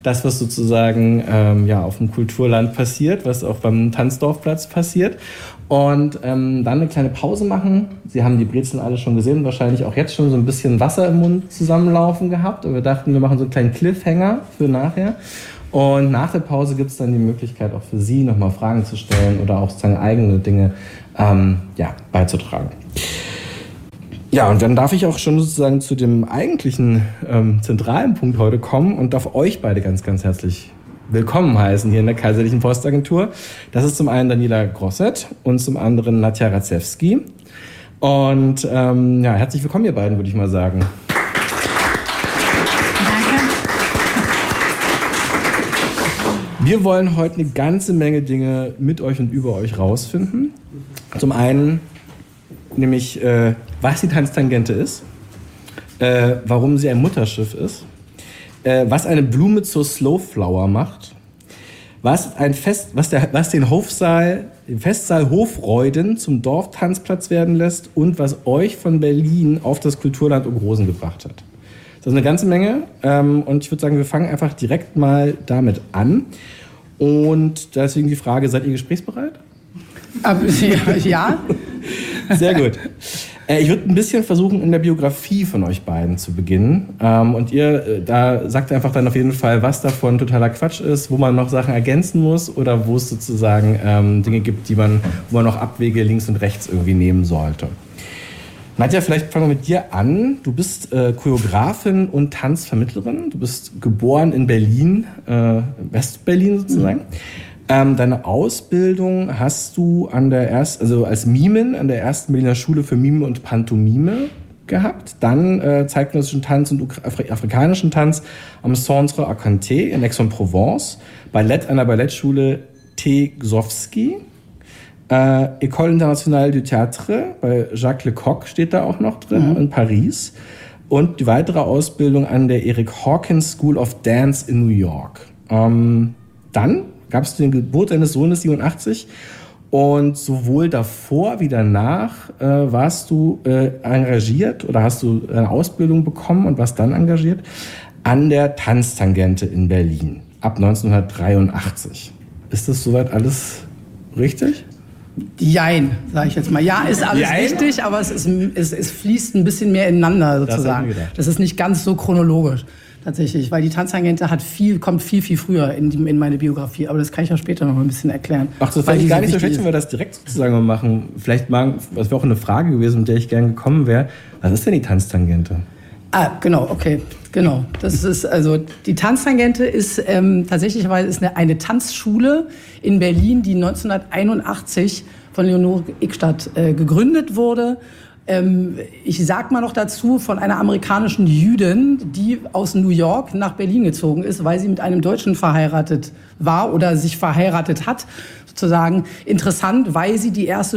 Das, was sozusagen auf dem Kulturland passiert, was auch beim Tanzdorfplatz passiert. Und dann eine kleine Pause machen. Sie haben die Brezeln alle schon gesehen, wahrscheinlich auch jetzt schon so ein bisschen Wasser im Mund zusammenlaufen gehabt. Und wir dachten, wir machen so einen kleinen Cliffhanger für nachher. Und nach der Pause gibt es dann die Möglichkeit auch für Sie nochmal Fragen zu stellen oder auch sozusagen eigene Dinge beizutragen. Ja, und dann darf ich auch schon sozusagen zu dem eigentlichen zentralen Punkt heute kommen und darf euch beide ganz, ganz herzlich willkommen heißen hier in der Kaiserlichen Postagentur. Das ist zum einen Daniela Grosset und zum anderen Nadja Radzewski. Und herzlich willkommen ihr beiden, würde ich mal sagen. Danke. Wir wollen heute eine ganze Menge Dinge mit euch und über euch rausfinden. Zum einen nämlich, was die Tanztangente ist, warum sie ein Mutterschiff ist, was eine Blume zur Slowflower macht, was den Festsaal Hofreuden zum Dorftanzplatz werden lässt und was euch von Berlin auf das Kulturland Ogrosen gebracht hat. Das ist eine ganze Menge und ich würde sagen, wir fangen einfach direkt mal damit an. Und deswegen die Frage, seid ihr gesprächsbereit? Ja. Sehr gut. Ich würde ein bisschen versuchen, in der Biografie von euch beiden zu beginnen. Und ihr, da sagt einfach dann auf jeden Fall, was davon totaler Quatsch ist, wo man noch Sachen ergänzen muss oder wo es sozusagen Dinge gibt, wo man noch Abwege links und rechts irgendwie nehmen sollte. Nadja, vielleicht fangen wir mit dir an. Du bist Choreografin und Tanzvermittlerin. Du bist geboren in Berlin, West-Berlin sozusagen. Deine Ausbildung hast du als Mimin an der ersten Berliner Schule für Mime und Pantomime gehabt. Dann zeitgenössischen Tanz und afrikanischen Tanz am Centre Arcanté in Aix-en-Provence. Ballett an der Ballettschule T. Gsovsky. École Internationale du Théâtre bei Jacques Lecoq steht da auch noch drin in Paris. Und die weitere Ausbildung an der Eric Hawkins School of Dance in New York. Dann gab es die Geburt deines Sohnes 87 und sowohl davor wie danach warst du engagiert oder hast du eine Ausbildung bekommen und warst dann engagiert an der Tanztangente in Berlin ab 1983. Ist das soweit alles richtig? Jein, sage ich jetzt mal. Ja, ist alles richtig, aber es fließt ein bisschen mehr ineinander sozusagen. Das ist nicht ganz so chronologisch. Tatsächlich, weil die Tanztangente kommt viel, viel früher in meine Biografie. Aber das kann ich ja später noch ein bisschen erklären. Ach, das fand ich gar nicht so schlecht, wenn wir das direkt sozusagen mal machen. Vielleicht das wäre auch eine Frage gewesen, mit der ich gerne gekommen wäre. Was ist denn die Tanztangente? Genau, okay. Genau. Das ist die Tanztangente ist tatsächlich eine Tanzschule in Berlin, die 1981 von Leonore Ickstadt gegründet wurde. Ich sag mal noch dazu, von einer amerikanischen Jüdin, die aus New York nach Berlin gezogen ist, weil sie mit einem Deutschen verheiratet war oder sich verheiratet hat, sozusagen. Interessant, weil sie die erste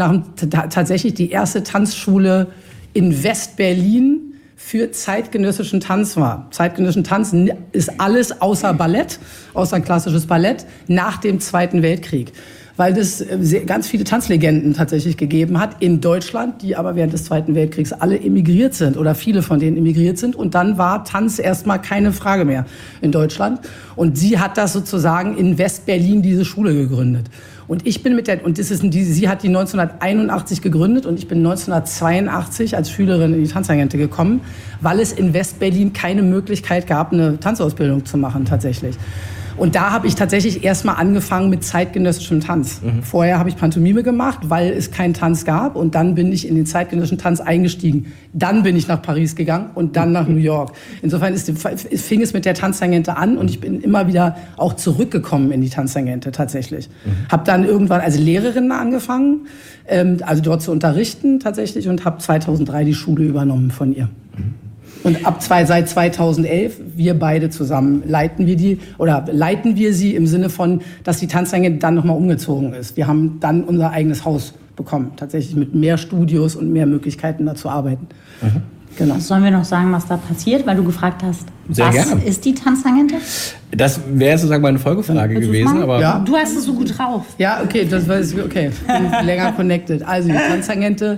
Tanzschule in West-Berlin für zeitgenössischen Tanz war. Zeitgenössischen Tanz ist alles außer Ballett, außer klassisches Ballett, nach dem Zweiten Weltkrieg. Weil es ganz viele Tanzlegenden tatsächlich gegeben hat in Deutschland, die aber während des Zweiten Weltkriegs alle emigriert sind oder viele von denen emigriert sind. Und dann war Tanz erstmal keine Frage mehr in Deutschland. Und sie hat das sozusagen in West-Berlin diese Schule gegründet. Und sie hat die 1981 gegründet und ich bin 1982 als Schülerin in die Tanztangente gekommen, weil es in West-Berlin keine Möglichkeit gab, eine Tanzausbildung zu machen tatsächlich. Und da habe ich tatsächlich erstmal angefangen mit zeitgenössischem Tanz. Vorher habe ich Pantomime gemacht, weil es keinen Tanz gab. Und dann bin ich in den zeitgenössischen Tanz eingestiegen. Dann bin ich nach Paris gegangen und dann nach New York. Insofern fing es mit der Tanztangente an und ich bin immer wieder auch zurückgekommen in die Tanztangente tatsächlich. Habe dann irgendwann als Lehrerin angefangen, also dort zu unterrichten tatsächlich und habe 2003 die Schule übernommen von ihr. Und seit 2011, wir beide zusammen, leiten wir sie im Sinne von, dass die Tanztangente dann nochmal umgezogen ist. Wir haben dann unser eigenes Haus bekommen, tatsächlich mit mehr Studios und mehr Möglichkeiten da zu arbeiten. Genau. Sollen wir noch sagen, was da passiert, weil du gefragt hast, Sehr was gerne. ist die Tanztangente? Das wäre sozusagen meine Folgefrage gewesen. Aber Ja. Du hast es so gut drauf. Ja, okay, das weiß ich, okay. Ich bin länger connected. Also die Tanztangente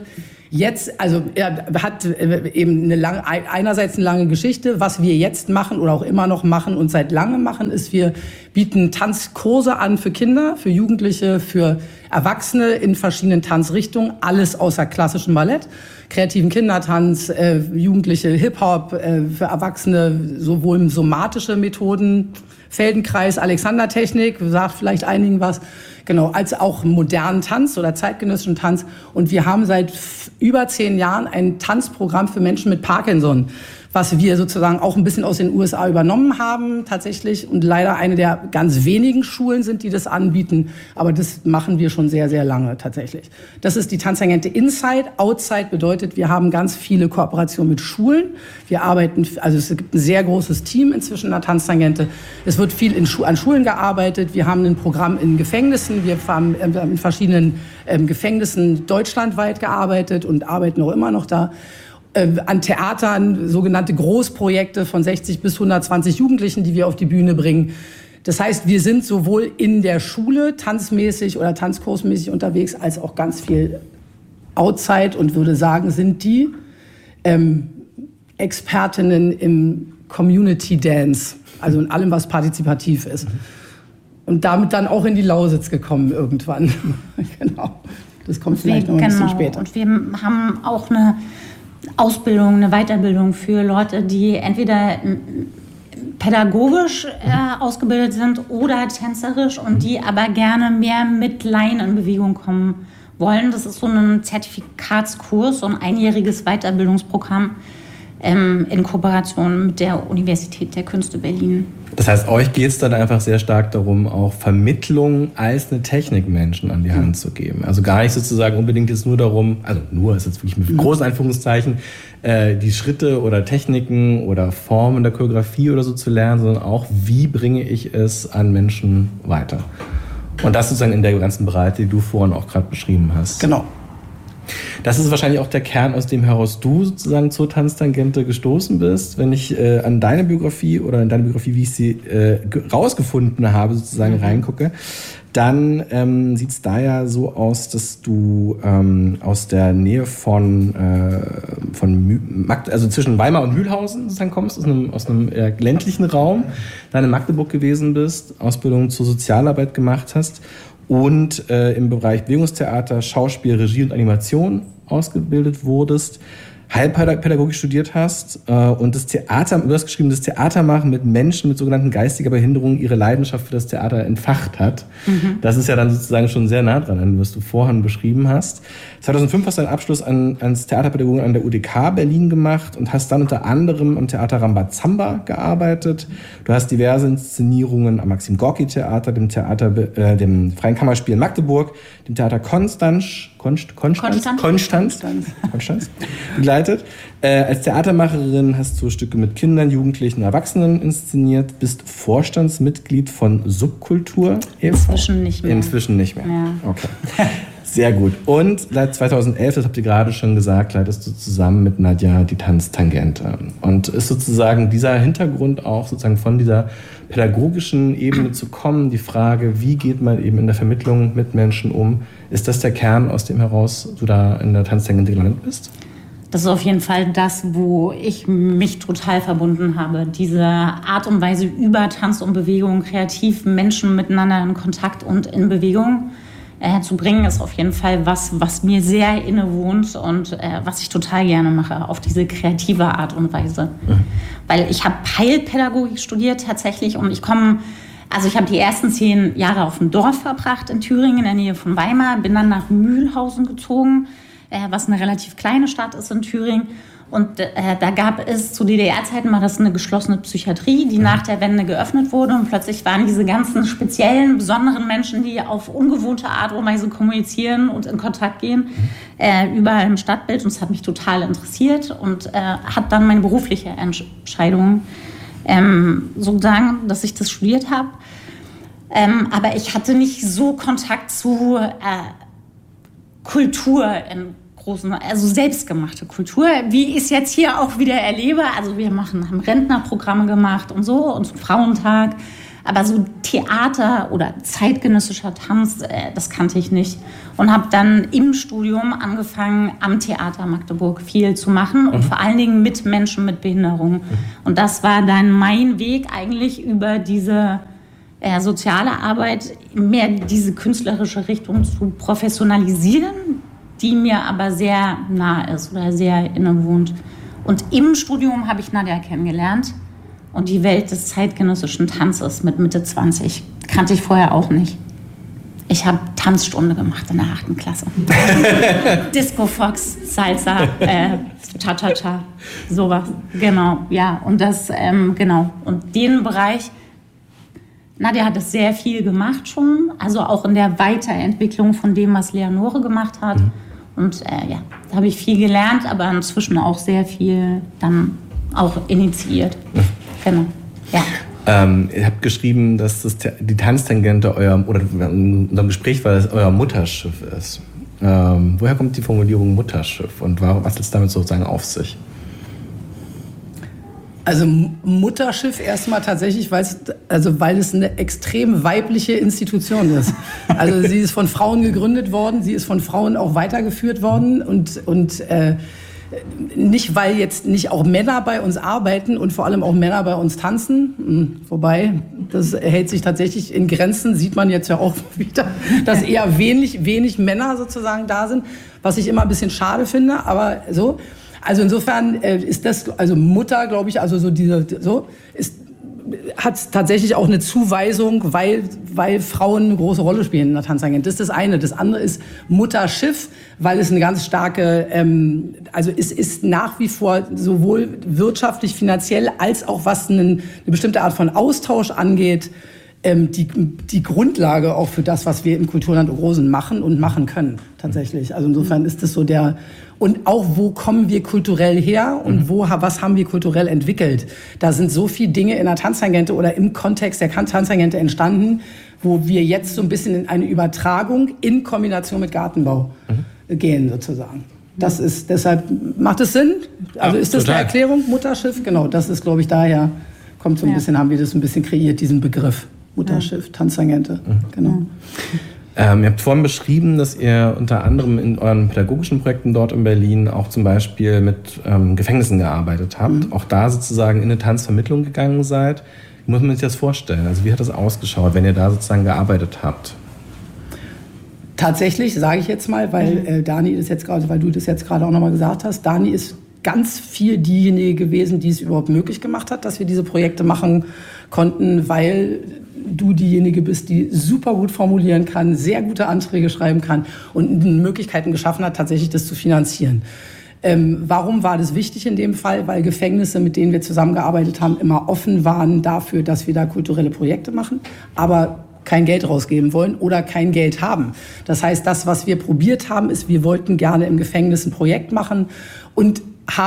Jetzt, also er hat eben einerseits eine lange Geschichte. Was wir jetzt machen oder auch immer noch machen und seit langem machen, ist, wir bieten Tanzkurse an für Kinder, für Jugendliche, für Erwachsene in verschiedenen Tanzrichtungen. Alles außer klassischem Ballett. Kreativen Kindertanz, Jugendliche Hip-Hop, für Erwachsene sowohl somatische Methoden, Feldenkreis, Alexandertechnik, sagt vielleicht einigen was, genau, als auch modernen Tanz oder zeitgenössischen Tanz. Und wir haben seit über 10 Jahren ein Tanzprogramm für Menschen mit Parkinson, was wir sozusagen auch ein bisschen aus den USA übernommen haben tatsächlich und leider eine der ganz wenigen Schulen sind, die das anbieten. Aber das machen wir schon sehr, sehr lange tatsächlich. Das ist die Tanztangente Inside. Outside bedeutet, wir haben ganz viele Kooperationen mit Schulen. Wir arbeiten, also es gibt ein sehr großes Team inzwischen in der Tanztangente. Es wird viel an Schulen gearbeitet. Wir haben ein Programm in Gefängnissen. Wir haben in verschiedenen Gefängnissen deutschlandweit gearbeitet und arbeiten auch immer noch da. An Theatern, sogenannte Großprojekte von 60 bis 120 Jugendlichen, die wir auf die Bühne bringen. Das heißt, wir sind sowohl in der Schule tanzmäßig oder tanzkursmäßig unterwegs, als auch ganz viel outside und würde sagen, sind die Expertinnen im Community Dance, also in allem, was partizipativ ist. Und damit dann auch in die Lausitz gekommen irgendwann. Genau. Das kommt vielleicht noch ein bisschen später. Und wir haben auch eine Ausbildung, eine Weiterbildung für Leute, die entweder pädagogisch ausgebildet sind oder tänzerisch und die aber gerne mehr mit Laien in Bewegung kommen wollen. Das ist so ein Zertifikatskurs, so ein einjähriges Weiterbildungsprogramm in Kooperation mit der Universität der Künste Berlin. Das heißt, euch geht es dann einfach sehr stark darum, auch Vermittlung als eine Technik Menschen an die Hand zu geben. Also gar nicht sozusagen unbedingt jetzt nur darum, also nur ist jetzt wirklich mit großen Anführungszeichen, die Schritte oder Techniken oder Formen der Choreografie oder so zu lernen, sondern auch, wie bringe ich es an Menschen weiter. Und das sozusagen in der ganzen Breite, die du vorhin auch gerade beschrieben hast. Genau. Das ist wahrscheinlich auch der Kern, aus dem heraus du sozusagen zur Tanztangente gestoßen bist. Wenn ich an deine Biografie oder in deine Biografie, wie ich sie rausgefunden habe, sozusagen reingucke, dann sieht es da ja so aus, dass du aus der Nähe von also zwischen Weimar und Mühlhausen sozusagen kommst, aus einem ländlichen Raum, dann in Magdeburg gewesen bist, Ausbildung zur Sozialarbeit gemacht hast und im Bereich Bewegungstheater, Schauspiel, Regie und Animation ausgebildet wurdest, Heilpädagogik studiert hast und das Theater, du hast geschrieben, das Theater machen mit Menschen mit sogenannten geistiger Behinderung ihre Leidenschaft für das Theater entfacht hat. Mhm. Das ist ja dann sozusagen schon sehr nah dran an, was du vorhin beschrieben hast. 2005 hast du einen Abschluss ans Theaterpädagogen an der UDK Berlin gemacht und hast dann unter anderem am Theater Rambazamba gearbeitet. Du hast diverse Inszenierungen am Maxim-Gorki-Theater, dem Freien Kammerspiel in Magdeburg, dem Theater Konstanz begleitet. Als Theatermacherin hast du Stücke mit Kindern, Jugendlichen, Erwachsenen inszeniert, bist Vorstandsmitglied von Subkultur. Inzwischen nicht mehr. Inzwischen nicht mehr. Ja. Okay. Sehr gut. Und seit 2011, das habt ihr gerade schon gesagt, leitest du zusammen mit Nadja die Tanztangente. Und ist sozusagen dieser Hintergrund auch sozusagen von dieser pädagogischen Ebene zu kommen, die Frage, wie geht man eben in der Vermittlung mit Menschen um? Ist das der Kern, aus dem heraus du da in der Tanztangente gelandet bist? Das ist auf jeden Fall das, wo ich mich total verbunden habe. Diese Art und Weise über Tanz und Bewegung, kreativ Menschen miteinander in Kontakt und in Bewegung zu bringen, ist auf jeden Fall was mir sehr innewohnt und was ich total gerne mache, auf diese kreative Art und Weise. Mhm. Weil ich habe Heilpädagogik studiert tatsächlich und ich habe die ersten 10 Jahre auf dem Dorf verbracht in Thüringen, in der Nähe von Weimar, bin dann nach Mühlhausen gezogen, was eine relativ kleine Stadt ist in Thüringen. Und da gab es zu DDR-Zeiten mal das eine geschlossene Psychiatrie, die nach der Wende geöffnet wurde. Und plötzlich waren diese ganzen speziellen, besonderen Menschen, die auf ungewohnte Art und Weise kommunizieren und in Kontakt gehen, überall im Stadtbild. Und es hat mich total interessiert und hat dann meine berufliche Entscheidung sozusagen, dass ich das studiert habe. Aber ich hatte nicht so Kontakt zu Kultur in also selbstgemachte Kultur, wie ich es jetzt hier auch wieder erlebe. Also wir haben Rentnerprogramme gemacht und so und zum Frauentag. Aber so Theater oder zeitgenössischer Tanz, das kannte ich nicht. Und habe dann im Studium angefangen, am Theater Magdeburg viel zu machen und vor allen Dingen mit Menschen mit Behinderung. Und das war dann mein Weg eigentlich über diese soziale Arbeit, mehr diese künstlerische Richtung zu professionalisieren, die mir aber sehr nah ist oder sehr innewohnt. Und im Studium habe ich Nadja kennengelernt und die Welt des zeitgenössischen Tanzes mit Mitte 20 kannte ich vorher auch nicht. Ich habe Tanzstunde gemacht in der 8. Klasse. Disco Fox, Salsa, Cha-Cha-Cha, sowas. Genau, ja. Und das, genau. Und den Bereich, Nadja hat das sehr viel gemacht schon, also auch in der Weiterentwicklung von dem, was Leonore gemacht hat. Und ja, da habe ich viel gelernt, aber inzwischen auch sehr viel dann auch initiiert. Genau, ja. Ihr habt geschrieben, dass die Tanztangente in unserem Gespräch war, dass euer Mutterschiff ist. Woher kommt die Formulierung Mutterschiff und was hat es damit sozusagen auf sich? Also Mutterschiff erstmal tatsächlich, weil es eine extrem weibliche Institution ist. Also sie ist von Frauen gegründet worden, sie ist von Frauen auch weitergeführt worden und nicht, weil jetzt nicht auch Männer bei uns arbeiten und vor allem auch Männer bei uns tanzen. Wobei, das hält sich tatsächlich in Grenzen, sieht man jetzt ja auch wieder, dass eher wenig Männer sozusagen da sind, was ich immer ein bisschen schade finde, aber so. Also insofern ist das, also Mutter, glaube ich, also hat tatsächlich auch eine Zuweisung, weil Frauen eine große Rolle spielen in der Tanztangente. Das ist das eine. Das andere ist Mutterschiff, weil es eine ganz starke, also es ist nach wie vor sowohl wirtschaftlich, finanziell, als auch was eine bestimmte Art von Austausch angeht, die Grundlage auch für das, was wir im Kulturland Rosen machen und machen können, tatsächlich. Also insofern ist das so und auch, wo kommen wir kulturell her und was haben wir kulturell entwickelt? Da sind so viele Dinge in der Tanztangente oder im Kontext der Tanztangente entstanden, wo wir jetzt so ein bisschen in eine Übertragung in Kombination mit Gartenbau gehen, sozusagen. Das ist, deshalb macht es Sinn? Also ist das total. Die Erklärung, Mutterschiff? Genau, das ist, glaube ich, daher kommt so ein bisschen, haben wir das ein bisschen kreiert, diesen Begriff. Mutterschiff, Tanztangente, genau. Ihr habt vorhin beschrieben, dass ihr unter anderem in euren pädagogischen Projekten dort in Berlin auch zum Beispiel mit Gefängnissen gearbeitet habt, auch da sozusagen in eine Tanzvermittlung gegangen seid. Wie muss man sich das vorstellen? Also wie hat das ausgeschaut, wenn ihr da sozusagen gearbeitet habt? Tatsächlich, sage ich jetzt mal, weil Dani ist jetzt gerade, weil du das jetzt gerade auch nochmal gesagt hast, Dani ist ganz viel diejenige gewesen, die es überhaupt möglich gemacht hat, dass wir diese Projekte machen konnten, weil du diejenige bist, die super gut formulieren kann, sehr gute Anträge schreiben kann und Möglichkeiten geschaffen hat, tatsächlich das zu finanzieren. Warum war das wichtig in dem Fall? Weil Gefängnisse, mit denen wir zusammengearbeitet haben, immer offen waren dafür, dass wir da kulturelle Projekte machen, aber kein Geld rausgeben wollen oder kein Geld haben. Das heißt, das, was wir probiert haben, ist, wir wollten gerne im Gefängnis ein Projekt machen und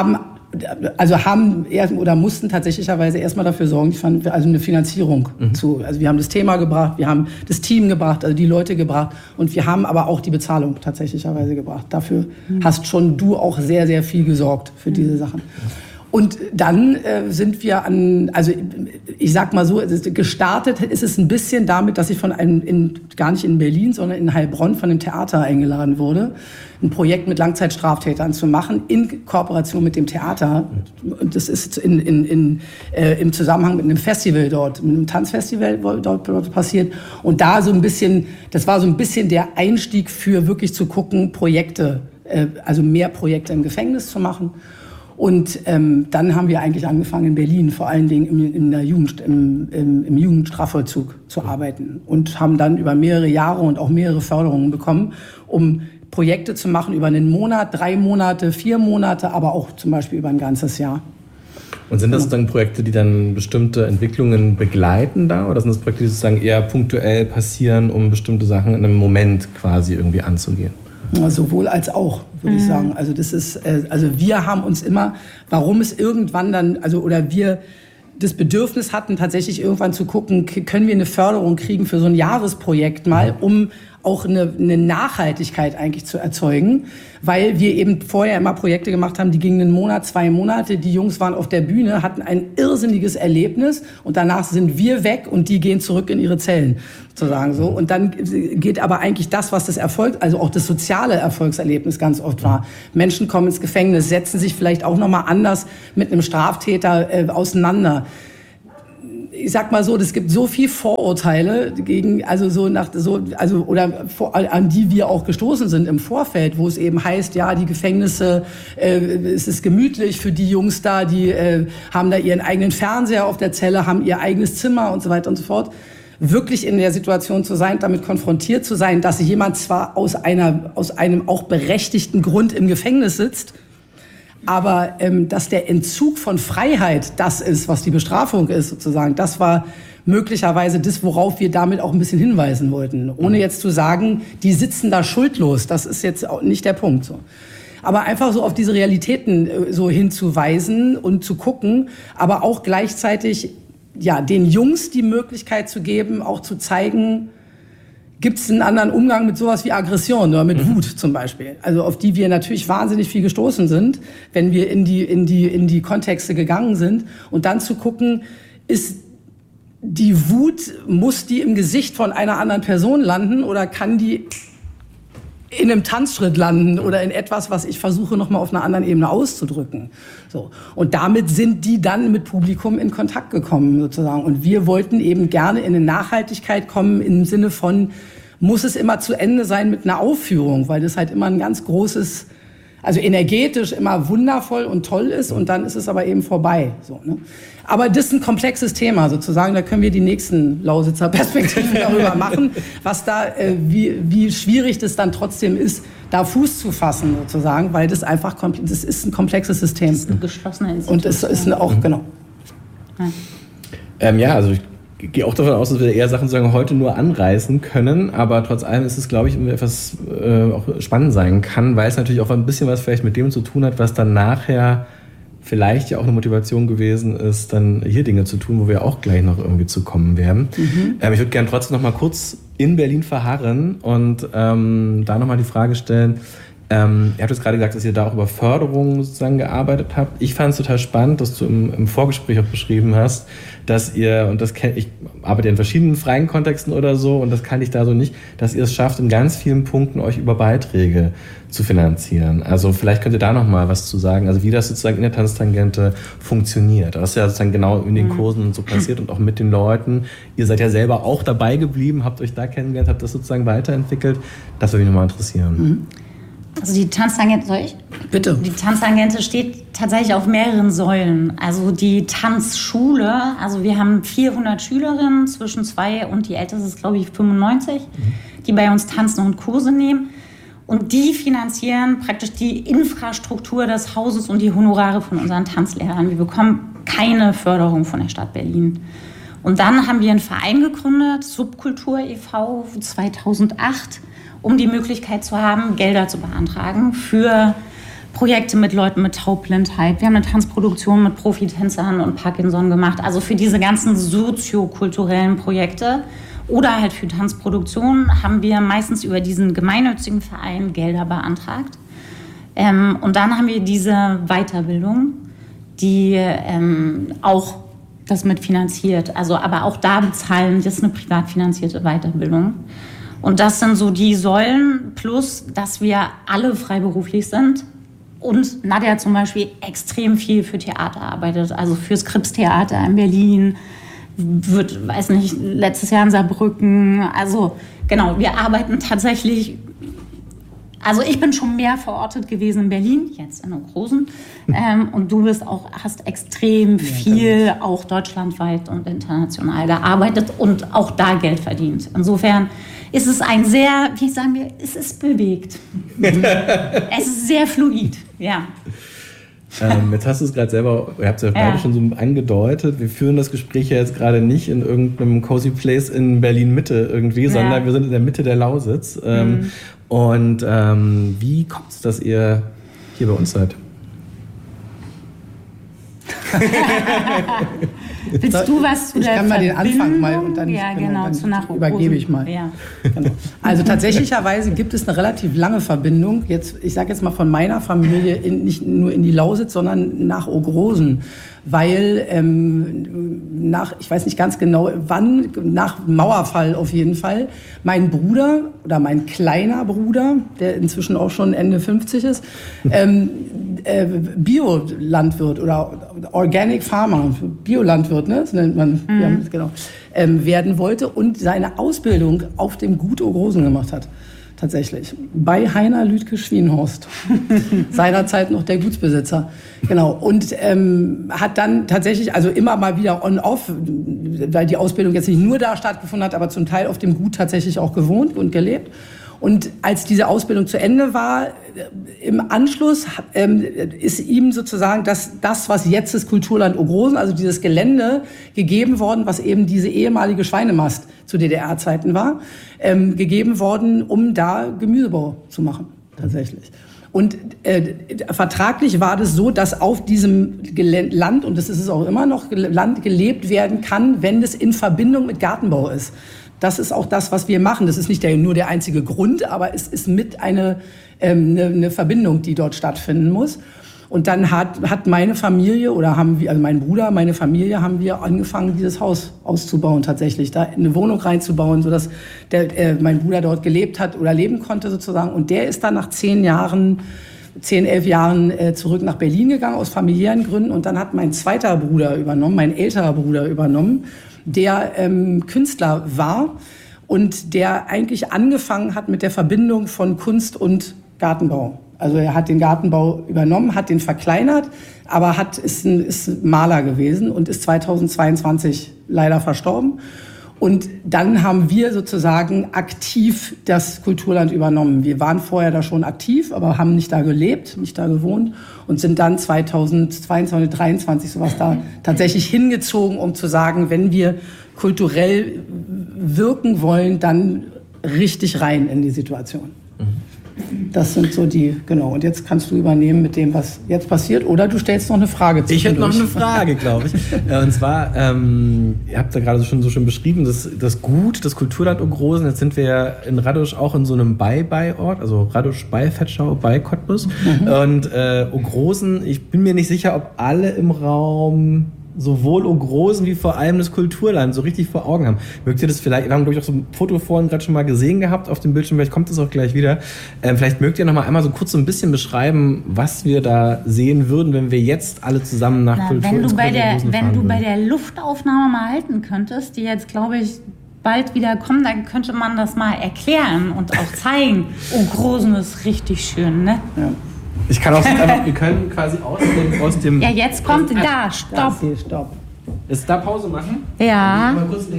mussten tatsächlicherweise erstmal dafür sorgen, also eine Finanzierung zu. Also wir haben das Thema gebracht, wir haben das Team gebracht, also die Leute gebracht und wir haben aber auch die Bezahlung tatsächlicherweise gebracht. Dafür hast schon du auch sehr, sehr viel gesorgt für diese Sachen. Und dann sind wir also ich sag mal so, gestartet ist es ein bisschen damit, dass ich gar nicht in Berlin, sondern in Heilbronn von dem Theater eingeladen wurde, ein Projekt mit Langzeitstraftätern zu machen, in Kooperation mit dem Theater. Und das ist im Zusammenhang mit einem Festival dort, mit einem Tanzfestival dort passiert. Und da das war so ein bisschen der Einstieg für wirklich zu gucken, also mehr Projekte im Gefängnis zu machen. Und dann haben wir eigentlich angefangen in Berlin, vor allen Dingen im Jugendstrafvollzug zu arbeiten und haben dann über mehrere Jahre und auch mehrere Förderungen bekommen, um Projekte zu machen über einen Monat, 3 Monate, 4 Monate, aber auch zum Beispiel über ein ganzes Jahr. Und sind das dann Projekte, die dann bestimmte Entwicklungen begleiten da? Oder sind das Projekte, die sozusagen eher punktuell passieren, um bestimmte Sachen in einem Moment quasi irgendwie anzugehen? Sowohl als auch, würde ich sagen. Also wir haben uns immer, warum es irgendwann dann, wir das Bedürfnis hatten, tatsächlich irgendwann zu gucken, können wir eine Förderung kriegen für so ein Jahresprojekt mal, um auch eine Nachhaltigkeit eigentlich zu erzeugen, weil wir eben vorher immer Projekte gemacht haben, die gingen einen Monat, 2 Monate, die Jungs waren auf der Bühne, hatten ein irrsinniges Erlebnis und danach sind wir weg und die gehen zurück in ihre Zellen, sozusagen so. Und dann geht aber eigentlich das, was das Erfolg, also auch das soziale Erfolgserlebnis ganz oft war. Menschen kommen ins Gefängnis, setzen sich vielleicht auch nochmal anders mit einem Straftäter auseinander. Ich sag mal so, es gibt so viel Vorurteile gegen, an die wir auch gestoßen sind im Vorfeld, wo es eben heißt, ja, die Gefängnisse, es ist gemütlich für die Jungs da, die haben da ihren eigenen Fernseher auf der Zelle, haben ihr eigenes Zimmer und so weiter und so fort. Wirklich in der Situation zu sein, damit konfrontiert zu sein, dass jemand zwar aus einem auch berechtigten Grund im Gefängnis sitzt, aber dass der Entzug von Freiheit das ist, was die Bestrafung ist, sozusagen, das war möglicherweise das, worauf wir damit auch ein bisschen hinweisen wollten. Ohne jetzt zu sagen, die sitzen da schuldlos, das ist jetzt auch nicht der Punkt. So. Aber einfach so auf diese Realitäten so hinzuweisen und zu gucken, aber auch gleichzeitig ja, den Jungs die Möglichkeit zu geben, auch zu zeigen, gibt es einen anderen Umgang mit sowas wie Aggression oder mit Wut zum Beispiel? Also auf die wir natürlich wahnsinnig viel gestoßen sind, wenn wir in die Kontexte gegangen sind. Und dann zu gucken, ist die Wut, muss die im Gesicht von einer anderen Person landen oder kann die in einem Tanzschritt landen oder in etwas, was ich versuche, nochmal auf einer anderen Ebene auszudrücken. So. Und damit sind die dann mit Publikum in Kontakt gekommen, sozusagen. Und wir wollten eben gerne in eine Nachhaltigkeit kommen, im Sinne von, muss es immer zu Ende sein mit einer Aufführung, weil das halt immer ein ganz großes, also energetisch immer wundervoll und toll ist und dann ist es aber eben vorbei. So, ne? Aber das ist ein komplexes Thema sozusagen, da können wir die nächsten Lausitzer Perspektiven darüber machen, was da, wie schwierig das dann trotzdem ist, da Fuß zu fassen sozusagen, weil das einfach, das ist ein komplexes System. Das ist eine geschlossene Institution. Und es ist auch, genau. Ja, also ich gehe auch davon aus, dass wir eher Sachen sozusagen heute nur anreißen können, aber trotz allem ist es, glaube ich, etwas auch spannend sein kann, weil es natürlich auch ein bisschen was vielleicht mit dem zu tun hat, was dann nachher vielleicht ja auch eine Motivation gewesen ist, dann hier Dinge zu tun, wo wir auch gleich noch irgendwie zu kommen werden. Ich würde gerne trotzdem noch mal kurz in Berlin verharren und da nochmal die Frage stellen, ihr habt jetzt gerade gesagt, dass ihr da auch über Förderung sozusagen gearbeitet habt. Ich fand es total spannend, dass du im Vorgespräch auch beschrieben hast, dass ihr, und das ich arbeite in verschiedenen freien Kontexten oder so, und das kann ich da so nicht, dass ihr es schafft, in ganz vielen Punkten euch über Beiträge zu finanzieren. Also vielleicht könnt ihr da nochmal was zu sagen, also wie das sozusagen in der Tanztangente funktioniert. Das ist ja sozusagen genau in den Kursen und so passiert und auch mit den Leuten. Ihr seid ja selber auch dabei geblieben, habt euch da kennengelernt, habt das sozusagen weiterentwickelt. Das würde mich nochmal interessieren. Also die Tanztangente, soll ich? Bitte. Die Tanztangente steht tatsächlich auf mehreren Säulen. Also die Tanzschule, also wir haben 400 Schülerinnen zwischen 2 und die älteste ist, glaube ich, 95, die bei uns tanzen und Kurse nehmen. Und die finanzieren praktisch die Infrastruktur des Hauses und die Honorare von unseren Tanzlehrern. Wir bekommen keine Förderung von der Stadt Berlin. Und dann haben wir einen Verein gegründet, Subkultur e.V. 2008, um die Möglichkeit zu haben, Gelder zu beantragen für Projekte mit Leuten mit Taubblindheit. Wir haben eine Tanzproduktion mit Profitänzern und Parkinson gemacht, also für diese ganzen soziokulturellen Projekte oder halt für Tanzproduktionen haben wir meistens über diesen gemeinnützigen Verein Gelder beantragt. Und dann haben wir diese Weiterbildung, die auch das mitfinanziert. Also, aber auch da bezahlen, das ist eine privat finanzierte Weiterbildung. Und das sind so die Säulen, plus, dass wir alle freiberuflich sind. Und Nadja zum Beispiel extrem viel für Theater arbeitet, also fürs Krips-Theater in Berlin, letztes Jahr in Saarbrücken. Also genau, wir arbeiten tatsächlich, also ich bin schon mehr verortet gewesen in Berlin, jetzt in Onkrosen. Und du hast extrem viel auch deutschlandweit und international gearbeitet und auch da Geld verdient. Insofern ist es ein sehr, wie sagen wir, es ist bewegt. Es ist sehr fluid, ja. Jetzt hast du es gerade selber, ihr habt es ja beide schon so angedeutet, wir führen das Gespräch ja jetzt gerade nicht in irgendeinem cozy place in Berlin-Mitte irgendwie, sondern wir sind in der Mitte der Lausitz. Und wie kommt es, dass ihr hier bei uns seid? Willst du was zu ich der kann mal den Anfang mal und dann, ja, genau, dann zu nach übergebe ich mal. Ja. Genau. Also tatsächlicherweise gibt es eine relativ lange Verbindung, ich sage jetzt mal von meiner Familie, nicht nur in die Lausitz, sondern nach Ogrosen. Weil ich weiß nicht ganz genau wann, nach Mauerfall auf jeden Fall, mein Bruder oder mein kleiner Bruder, der inzwischen auch schon Ende 50 ist, Biolandwirt oder Organic Farmer, Biolandwirt, ne? Das nennt man, genau, werden wollte und seine Ausbildung auf dem Gut Ogrosen gemacht hat. Tatsächlich. Bei Heiner Lüdke-Schwienhorst. Seinerzeit noch der Gutsbesitzer. Genau. Und hat dann tatsächlich, also immer mal wieder on-off, weil die Ausbildung jetzt nicht nur da stattgefunden hat, aber zum Teil auf dem Gut tatsächlich auch gewohnt und gelebt. Und als diese Ausbildung zu Ende war, im Anschluss ist ihm sozusagen das, was jetzt das Kulturland Ogrosen, also dieses Gelände, gegeben worden, was eben diese ehemalige Schweinemast zu DDR-Zeiten war, gegeben worden, um da Gemüsebau zu machen, tatsächlich. Und vertraglich war das so, dass auf diesem Land, und das ist es auch immer noch, Land gelebt werden kann, wenn es in Verbindung mit Gartenbau ist. Das ist auch das, was wir machen. Das ist nicht nur der einzige Grund, aber es ist mit eine Verbindung, die dort stattfinden muss. Und dann hat meine Familie oder also mein Bruder, meine Familie, haben wir angefangen, dieses Haus auszubauen tatsächlich, da eine Wohnung reinzubauen, sodass mein Bruder dort gelebt hat oder leben konnte sozusagen. Und der ist dann nach 11 Jahren zurück nach Berlin gegangen aus familiären Gründen. Und dann hat mein zweiter Bruder übernommen, mein älterer Bruder übernommen, der Künstler war und der eigentlich angefangen hat mit der Verbindung von Kunst und Gartenbau. Also er hat den Gartenbau übernommen, hat den verkleinert, aber ist Maler gewesen und ist 2022 leider verstorben. Und dann haben wir sozusagen aktiv das Kulturland übernommen. Wir waren vorher da schon aktiv, aber haben nicht da gelebt, nicht da gewohnt und sind dann 2022, 2023 sowas da tatsächlich hingezogen, um zu sagen, wenn wir kulturell wirken wollen, dann richtig rein in die Situation. Das sind so genau. Und jetzt kannst du übernehmen mit dem, was jetzt passiert. Oder du stellst noch eine Frage zwischendurch. Ich hätte noch eine Frage, glaube ich. Und zwar, ihr habt da gerade schon so schön beschrieben, das Gut, das Kulturland Ogrosen. Jetzt sind wir ja in Radosch auch in so einem Ort, also Radosch bei Vetschau, bei Cottbus. Und Ogrosen, ich bin mir nicht sicher, ob alle im Raum sowohl Ogrosen wie vor allem das Kulturland so richtig vor Augen haben. Mögt ihr das vielleicht, wir haben glaube ich auch so ein Foto vorhin gerade schon mal gesehen gehabt auf dem Bildschirm, vielleicht kommt das auch gleich wieder. Vielleicht mögt ihr noch mal einmal so kurz so ein bisschen beschreiben, was wir da sehen würden, wenn wir jetzt alle zusammen nach Kultur Wenn du bei der Luftaufnahme mal halten könntest, die jetzt glaube ich bald wieder kommen, dann könnte man das mal erklären und auch zeigen. Ogrosen ist richtig schön, ne? Ja. Ich kann auch einfach, wir können quasi aus dem... Ja, jetzt kommt da, stopp. Stopp. Ist da Pause machen? Ja. Mal kurz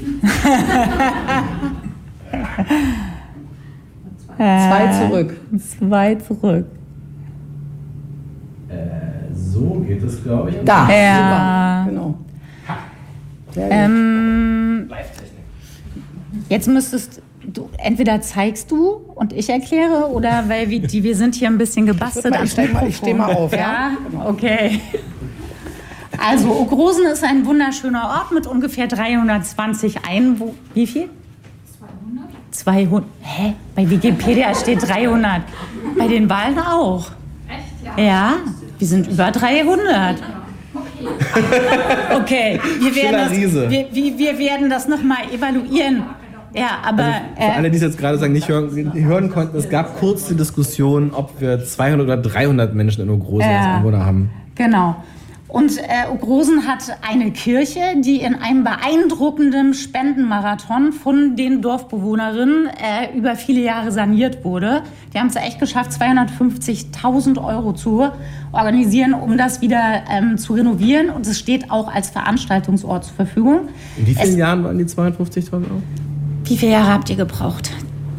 Zwei zurück. So geht es, glaube ich. Da, ja. Super. Genau. Live-Technik. Jetzt müsstest du, entweder zeigst du und ich erkläre, oder weil wir sind hier ein bisschen gebastelt. Ich steh mal auf. Ja, okay. Also Ogrosen ist ein wunderschöner Ort mit ungefähr 320 Einwohnern. Wie viel? 200. Hä? Bei Wikipedia steht 300. Bei den Wahlen auch. Echt? Ja, wir sind über 300. Okay, wir werden das nochmal evaluieren. Ja, aber... Also für alle, die es jetzt gerade sagen, nicht hören konnten, es gab kurz die Diskussion, ob wir 200 oder 300 Menschen in Ogrosen als Einwohner haben. Genau. Und Ogrosen hat eine Kirche, die in einem beeindruckenden Spendenmarathon von den Dorfbewohnerinnen über viele Jahre saniert wurde. Die haben es echt geschafft, 250.000 Euro zu organisieren, um das wieder zu renovieren. Und es steht auch als Veranstaltungsort zur Verfügung. In wie vielen Jahren waren die 250.000 Euro? Wie viele Jahre habt ihr gebraucht?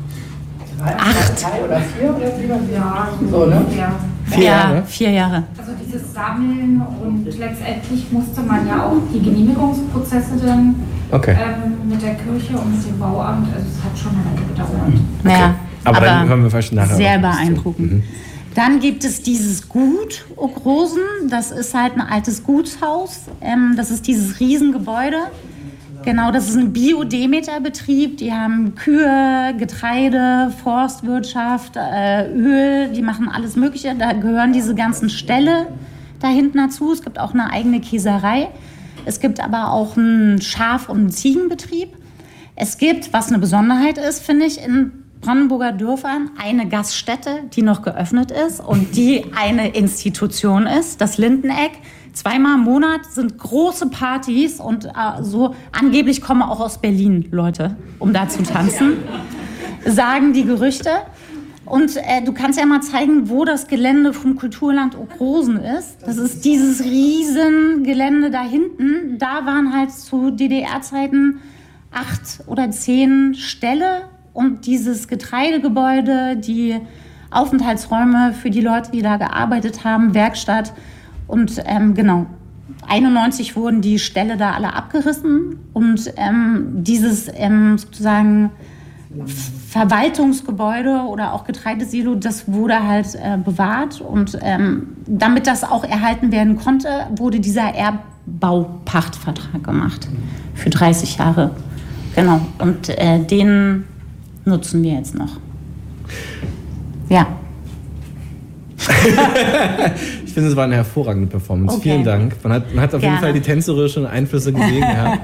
8 oder 4 oder 7 Ja, so, ne? Ja. 4 Jahre? 4 Jahre. Also dieses Sammeln und letztendlich musste man ja auch die Genehmigungsprozesse dann mit der Kirche und mit dem Bauamt, also es hat schon eine Weile gedauert. Ja, aber dann hören wir vielleicht nachher. Sehr beeindruckend. Dann gibt es dieses Gut Ogrosen. Das ist halt ein altes Gutshaus. Das ist dieses Riesengebäude. Genau, das ist ein Bio-Demeter-Betrieb. Die haben Kühe, Getreide, Forstwirtschaft, Öl. Die machen alles Mögliche. Da gehören diese ganzen Ställe da hinten dazu. Es gibt auch eine eigene Käserei. Es gibt aber auch einen Schaf- und einen Ziegenbetrieb. Es gibt, was eine Besonderheit ist, finde ich, in Brandenburger Dörfern eine Gaststätte, die noch geöffnet ist und die eine Institution ist, das Lindeneck. 2-mal im Monat sind große Partys und so angeblich kommen auch aus Berlin Leute, um da zu tanzen, sagen die Gerüchte. Und du kannst ja mal zeigen, wo das Gelände vom Kulturland Ogrosen ist. Das ist dieses riesen Gelände da hinten. Da waren halt zu DDR-Zeiten 8 oder 10 Ställe und dieses Getreidegebäude, die Aufenthaltsräume für die Leute, die da gearbeitet haben, Werkstatt. Und genau, 91 wurden die Ställe da alle abgerissen und dieses sozusagen Verwaltungsgebäude oder auch Getreidesilo, das wurde halt bewahrt. Und damit das auch erhalten werden konnte, wurde dieser Erbbaupachtvertrag gemacht für 30 Jahre. Genau, und den nutzen wir jetzt noch. Ja. Ich finde, es war eine hervorragende Performance. Okay. Vielen Dank. Man hat auf jeden Fall die tänzerischen Einflüsse gesehen.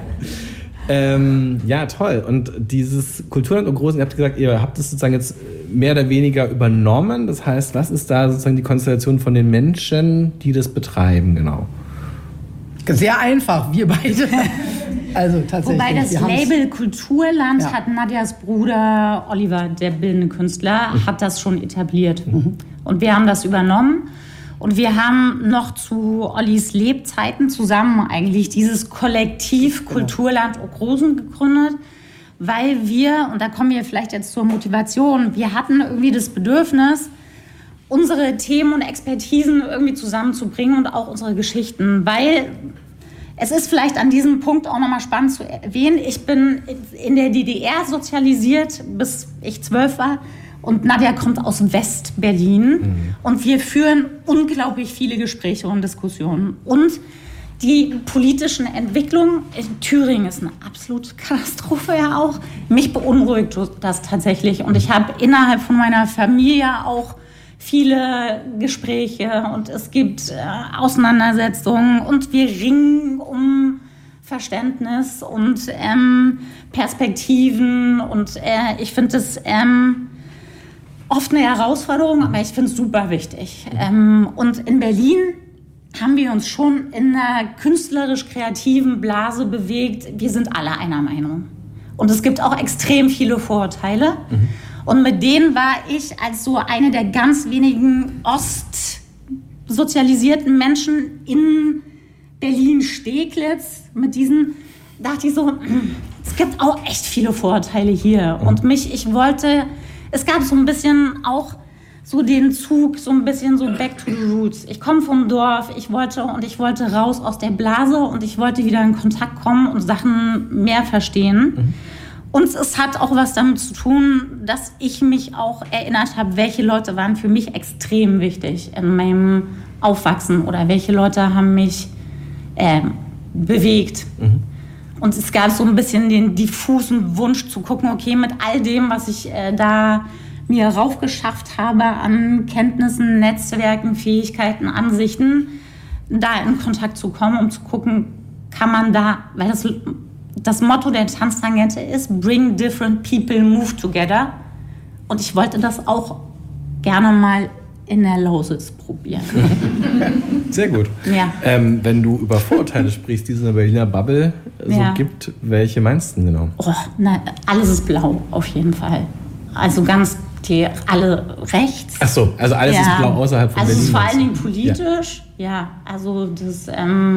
Ja, toll. Und dieses Kulturland Ogrosen, ihr habt gesagt, ihr habt es sozusagen jetzt mehr oder weniger übernommen. Das heißt, was ist da sozusagen die Konstellation von den Menschen, die das betreiben, genau? Sehr einfach, wir beide. Also tatsächlich. Wobei das Label Kulturland hat Nadjas Bruder Oliver, der bildende Künstler, hat das schon etabliert. Und wir haben das übernommen. Und wir haben noch zu Ollis Lebzeiten zusammen eigentlich dieses Kollektiv Kulturland Ogrosen gegründet, weil wir, und da kommen wir vielleicht jetzt zur Motivation, wir hatten irgendwie das Bedürfnis, unsere Themen und Expertisen irgendwie zusammenzubringen und auch unsere Geschichten, weil es ist vielleicht an diesem Punkt auch nochmal spannend zu erwähnen, ich bin in der DDR sozialisiert, bis ich 12 war. Und Nadja kommt aus West-Berlin und wir führen unglaublich viele Gespräche und Diskussionen. Und die politischen Entwicklungen in Thüringen ist eine absolute Katastrophe ja auch. Mich beunruhigt das tatsächlich. Und ich habe innerhalb von meiner Familie auch viele Gespräche und es gibt Auseinandersetzungen und wir ringen um Verständnis und Perspektiven. Und ich finde das oft eine Herausforderung, aber ich finde es super wichtig. Und in Berlin haben wir uns schon in einer künstlerisch-kreativen Blase bewegt. Wir sind alle einer Meinung. Und es gibt auch extrem viele Vorurteile. Und mit denen war ich als so eine der ganz wenigen ostsozialisierten Menschen in Berlin-Steglitz, dachte ich so, es gibt auch echt viele Vorurteile hier. Und es gab so ein bisschen auch so den Zug, so ein bisschen so back to the roots. Ich komme vom Dorf, ich wollte raus aus der Blase und ich wollte wieder in Kontakt kommen und Sachen mehr verstehen. Und es hat auch was damit zu tun, dass ich mich auch erinnert habe, welche Leute waren für mich extrem wichtig in meinem Aufwachsen oder welche Leute haben mich bewegt. Und es gab so ein bisschen den diffusen Wunsch zu gucken, okay, mit all dem, was ich da mir raufgeschafft habe an Kenntnissen, Netzwerken, Fähigkeiten, Ansichten, da in Kontakt zu kommen, um zu gucken, kann man da, weil das Motto der Tanztangente ist, bring different people, move together. Und ich wollte das auch gerne mal in der Lausitz probieren. Sehr gut. Ja. Wenn du über Vorurteile sprichst, die es in der Berliner Bubble gibt, welche meinst du genau? Alles ist blau, auf jeden Fall. Also alle rechts. Ach so, also alles ist blau außerhalb von Berlin. Also vor allen Dingen politisch, also das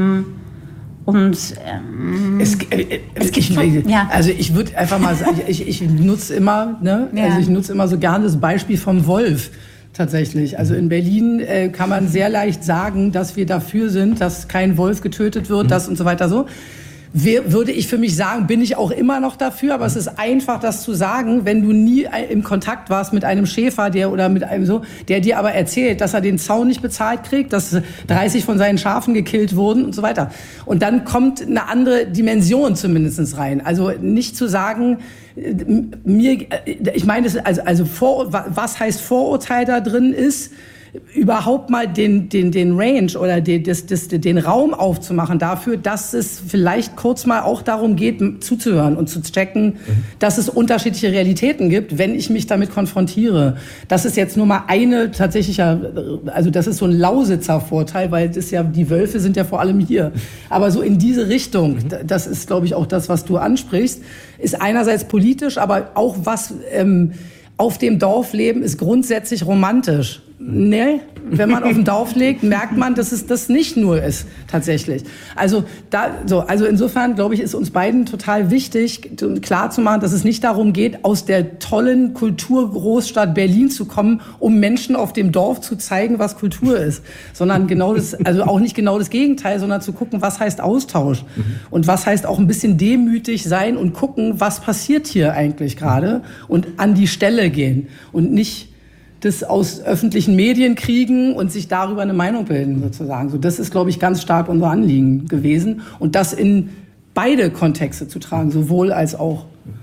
Also ich würde einfach mal sagen, ich nutze immer, also ich nutze immer so gerne das Beispiel vom Wolf. Tatsächlich. Also in Berlin kann man sehr leicht sagen, dass wir dafür sind, dass kein Wolf getötet wird, das und so weiter so. würde ich für mich sagen, bin ich auch immer noch dafür, aber es ist einfach, das zu sagen, wenn du nie im Kontakt warst mit einem Schäfer, der dir aber erzählt, dass er den Zaun nicht bezahlt kriegt, dass 30 von seinen Schafen gekillt wurden und so weiter. Und dann kommt eine andere Dimension zumindest rein. Also nicht zu sagen, ich meine, was heißt Vorurteil da drin ist, überhaupt mal den Range oder den Raum aufzumachen dafür, dass es vielleicht kurz mal auch darum geht, zuzuhören und zu checken, dass es unterschiedliche Realitäten gibt, wenn ich mich damit konfrontiere. Das ist jetzt nur mal eine tatsächliche, also das ist so ein Lausitzer Vorteil, weil das ja, die Wölfe sind ja vor allem hier. Aber so in diese Richtung, das ist, glaube ich, auch das, was du ansprichst, ist einerseits politisch, aber auch was auf dem Dorf leben ist grundsätzlich romantisch. Nee, wenn man auf dem Dorf lebt, merkt man, dass es das nicht nur ist, tatsächlich. Also insofern, glaube ich, ist uns beiden total wichtig, klar zu machen, dass es nicht darum geht, aus der tollen Kulturgroßstadt Berlin zu kommen, um Menschen auf dem Dorf zu zeigen, was Kultur ist. Sondern auch nicht genau das Gegenteil, sondern zu gucken, was heißt Austausch. Und was heißt auch ein bisschen demütig sein und gucken, was passiert hier eigentlich gerade und an die Stelle gehen und nicht das aus öffentlichen Medien kriegen und sich darüber eine Meinung bilden, sozusagen. So, das ist, glaube ich, ganz stark unser Anliegen gewesen. Und das in beide Kontexte zu tragen, sowohl als auch.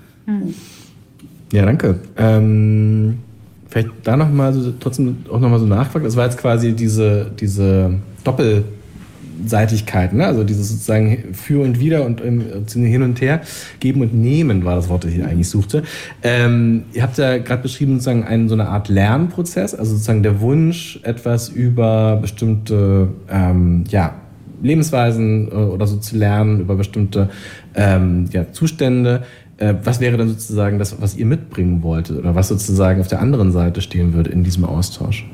Ja, danke. Vielleicht da nochmal trotzdem auch nochmal so nachfragen. Das war jetzt quasi diese Doppelseitigkeit, ne? Also dieses sozusagen für und wider und hin und her, geben und nehmen war das Wort, das ich eigentlich suchte. Ihr habt ja gerade beschrieben, sozusagen so eine Art Lernprozess, also sozusagen der Wunsch, etwas über bestimmte Lebensweisen oder so zu lernen, über bestimmte Zustände. Was wäre dann sozusagen das, was ihr mitbringen wolltet oder was sozusagen auf der anderen Seite stehen würde in diesem Austausch?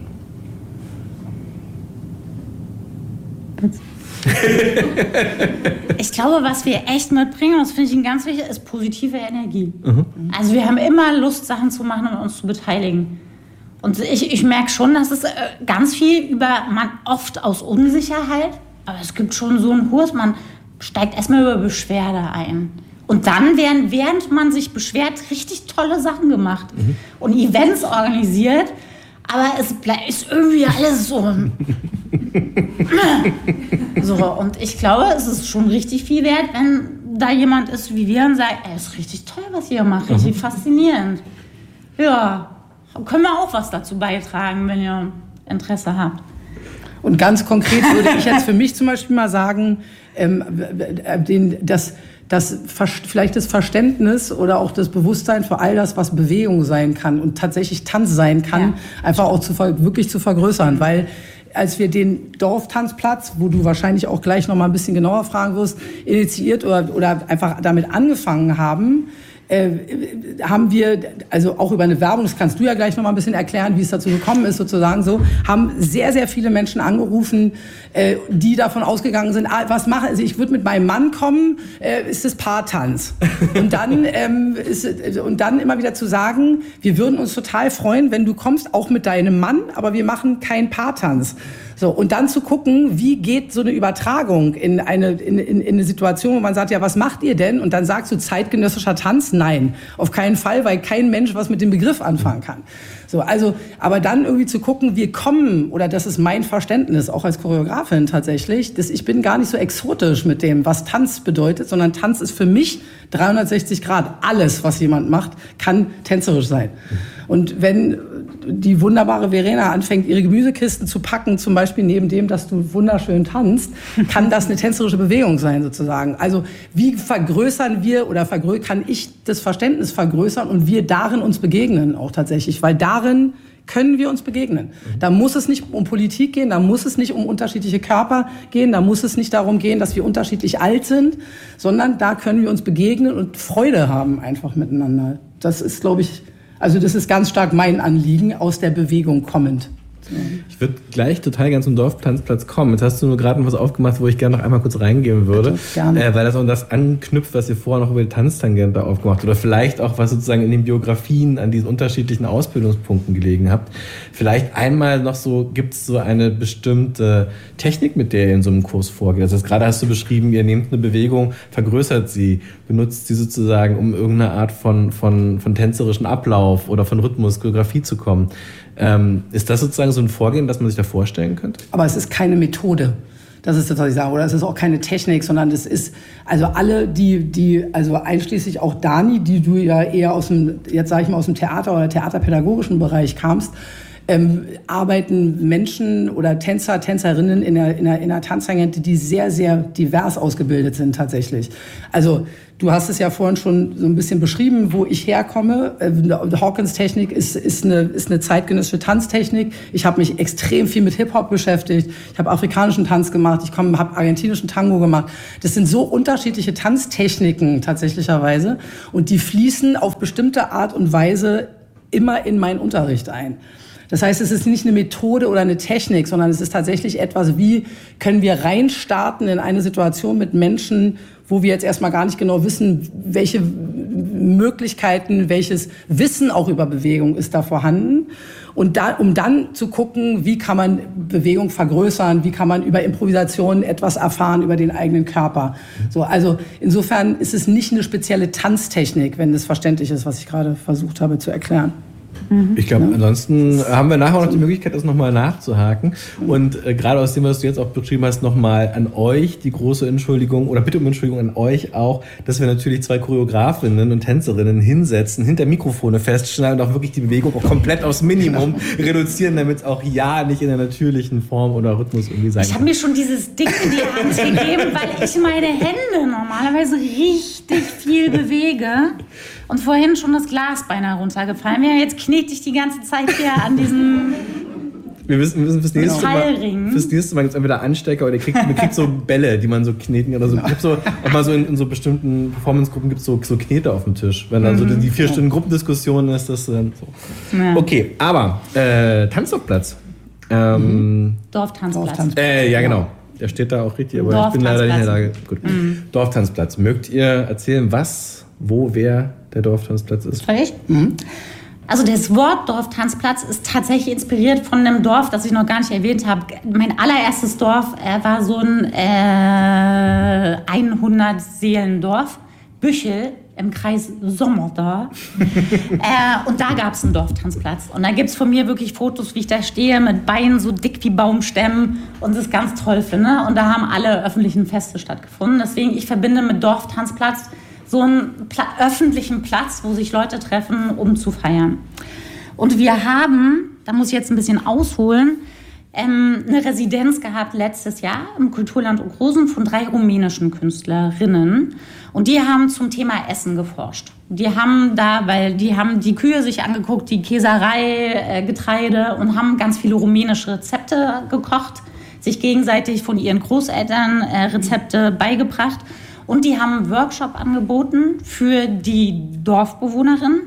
Ich glaube, was wir echt mitbringen, und das finde ich ganz wichtig, ist positive Energie. Also wir haben immer Lust, Sachen zu machen und uns zu beteiligen. Und ich merke schon, dass es ganz viel man oft aus Unsicherheit, aber es gibt schon so ein hohes, man steigt erstmal über Beschwerde ein. Und dann werden, während man sich beschwert, richtig tolle Sachen gemacht und Events organisiert. Aber es ist irgendwie alles so. Und ich glaube, es ist schon richtig viel wert, wenn da jemand ist wie wir und sagt, es ist richtig toll, was ihr macht, richtig faszinierend. Ja, können wir auch was dazu beitragen, wenn ihr Interesse habt. Und ganz konkret würde ich jetzt für mich zum Beispiel mal sagen, vielleicht das Verständnis oder auch das Bewusstsein für all das, was Bewegung sein kann und tatsächlich Tanz sein kann, einfach auch wirklich zu vergrößern. Weil als wir den Dorftanzplatz, wo du wahrscheinlich auch gleich noch mal ein bisschen genauer fragen wirst, initiiert oder einfach damit angefangen haben, haben wir, also auch über eine Werbung, das kannst du ja gleich noch mal ein bisschen erklären, wie es dazu gekommen ist, sozusagen so, haben sehr, sehr viele Menschen angerufen, die davon ausgegangen sind, was mache ich, also ich würde mit meinem Mann kommen, ist es Paartanz. Und dann, immer wieder zu sagen, wir würden uns total freuen, wenn du kommst, auch mit deinem Mann, aber wir machen keinen Paartanz. So, und dann zu gucken, wie geht so eine Übertragung in eine Situation, wo man sagt, ja, was macht ihr denn? Und dann sagst du zeitgenössischer Tanz? Nein, auf keinen Fall, weil kein Mensch was mit dem Begriff anfangen kann. So, also, aber dann irgendwie zu gucken, wir kommen, oder das ist mein Verständnis, auch als Choreografin tatsächlich, ich bin gar nicht so exotisch mit dem, was Tanz bedeutet, sondern Tanz ist für mich 360 Grad. Alles, was jemand macht, kann tänzerisch sein. Und wenn die wunderbare Verena anfängt, ihre Gemüsekisten zu packen, zum Beispiel neben dem, dass du wunderschön tanzt, kann das eine tänzerische Bewegung sein, sozusagen. Also wie vergrößern wir oder kann ich das Verständnis vergrößern und wir darin uns begegnen auch tatsächlich, weil darin können wir uns begegnen. Da muss es nicht um Politik gehen, da muss es nicht um unterschiedliche Körper gehen, da muss es nicht darum gehen, dass wir unterschiedlich alt sind, sondern da können wir uns begegnen und Freude haben einfach miteinander. Das ist, glaube ich, also das ist ganz stark mein Anliegen, aus der Bewegung kommend. Ich würde gleich total gern zum Dorftanzplatz kommen. Jetzt hast du nur gerade noch was aufgemacht, wo ich gerne noch einmal kurz reingehen würde. Gerne. Weil das auch das anknüpft, was ihr vorher noch über die Tanztangente aufgemacht habt. Oder vielleicht auch, was sozusagen in den Biografien an diesen unterschiedlichen Ausbildungspunkten gelegen habt. Vielleicht einmal noch so, gibt es so eine bestimmte Technik, mit der ihr in so einem Kurs vorgeht? Also gerade hast du beschrieben, ihr nehmt eine Bewegung, vergrößert sie, benutzt sie sozusagen, um irgendeine Art von tänzerischen Ablauf oder von Rhythmus, Choreografie zu kommen. Ist das sozusagen so ein Vorgehen, das man sich da vorstellen könnte? Aber es ist keine Methode. Das ist das, was ich sage. Oder es ist auch keine Technik, sondern es ist, also alle, also einschließlich auch Dani, die du ja eher aus dem Theater oder theaterpädagogischen Bereich kamst, arbeiten Menschen oder Tänzer, Tänzerinnen in der Tanztangente, die sehr, sehr divers ausgebildet sind tatsächlich. Also du hast es ja vorhin schon so ein bisschen beschrieben, wo ich herkomme. Hawkins-Technik ist eine zeitgenössische Tanztechnik. Ich habe mich extrem viel mit Hip-Hop beschäftigt. Ich habe afrikanischen Tanz gemacht. Ich habe argentinischen Tango gemacht. Das sind so unterschiedliche Tanztechniken tatsächlicherweise. Und die fließen auf bestimmte Art und Weise immer in meinen Unterricht ein. Das heißt, es ist nicht eine Methode oder eine Technik, sondern es ist tatsächlich etwas, wie können wir reinstarten in eine Situation mit Menschen, wo wir jetzt erstmal gar nicht genau wissen, welche Möglichkeiten, welches Wissen auch über Bewegung ist da vorhanden. Und um dann zu gucken, wie kann man Bewegung vergrößern, wie kann man über Improvisation etwas erfahren über den eigenen Körper. So, also insofern ist es nicht eine spezielle Tanztechnik, wenn das verständlich ist, was ich gerade versucht habe zu erklären. Ich glaube, ansonsten haben wir nachher auch noch die Möglichkeit, das nochmal nachzuhaken. Und gerade aus dem, was du jetzt auch beschrieben hast, nochmal an euch die große Entschuldigung oder bitte um Entschuldigung an euch auch, dass wir natürlich 2 Choreografinnen und Tänzerinnen hinsetzen, hinter Mikrofone festschneiden und auch wirklich die Bewegung auch komplett aufs Minimum reduzieren, damit es auch nicht in der natürlichen Form oder Rhythmus irgendwie sein kann. Ich habe mir schon dieses Ding in die Hand gegeben, weil ich meine Hände normalerweise richtig viel bewege. Und vorhin schon das Glas beinahe runtergefallen wäre. Jetzt knete ich die ganze Zeit hier an diesem wir müssen fürs nächste Mal gibt es entweder Anstecker oder man kriegt so Bälle, die man so kneten oder so. Ich habe so auch mal so in so bestimmten Performance-Gruppen gibt es so Knete auf dem Tisch. Wenn dann so die 4 Stunden Gruppendiskussion ist, das dann so. Ja. Okay, aber Tanzdorfplatz. Dorftanzplatz. Ja, genau. Der steht da auch richtig, aber ich bin leider nicht in der Lage. Gut. Dorftanzplatz. Mögt ihr erzählen, wer der Dorftanzplatz ist? Völlig. Also das Wort Dorftanzplatz ist tatsächlich inspiriert von einem Dorf, das ich noch gar nicht erwähnt habe. Mein allererstes Dorf war so ein 100-Seelendorf, Büchel im Kreis Sommerda. Und da gab es einen Dorftanzplatz. Und da gibt es von mir wirklich Fotos, wie ich da stehe, mit Beinen so dick wie Baumstämmen und das ganz toll finde. Und da haben alle öffentlichen Feste stattgefunden. Deswegen, ich verbinde mit Dorftanzplatz so einen öffentlichen Platz, wo sich Leute treffen, um zu feiern. Und wir haben, da muss ich jetzt ein bisschen ausholen, eine Residenz gehabt letztes Jahr im Kulturland Ogrosen von 3 rumänischen Künstlerinnen. Und die haben zum Thema Essen geforscht. Die haben die Kühe sich angeguckt, die Käserei, Getreide und haben ganz viele rumänische Rezepte gekocht, sich gegenseitig von ihren Großeltern Rezepte beigebracht. Und die haben einen Workshop angeboten für die Dorfbewohnerinnen,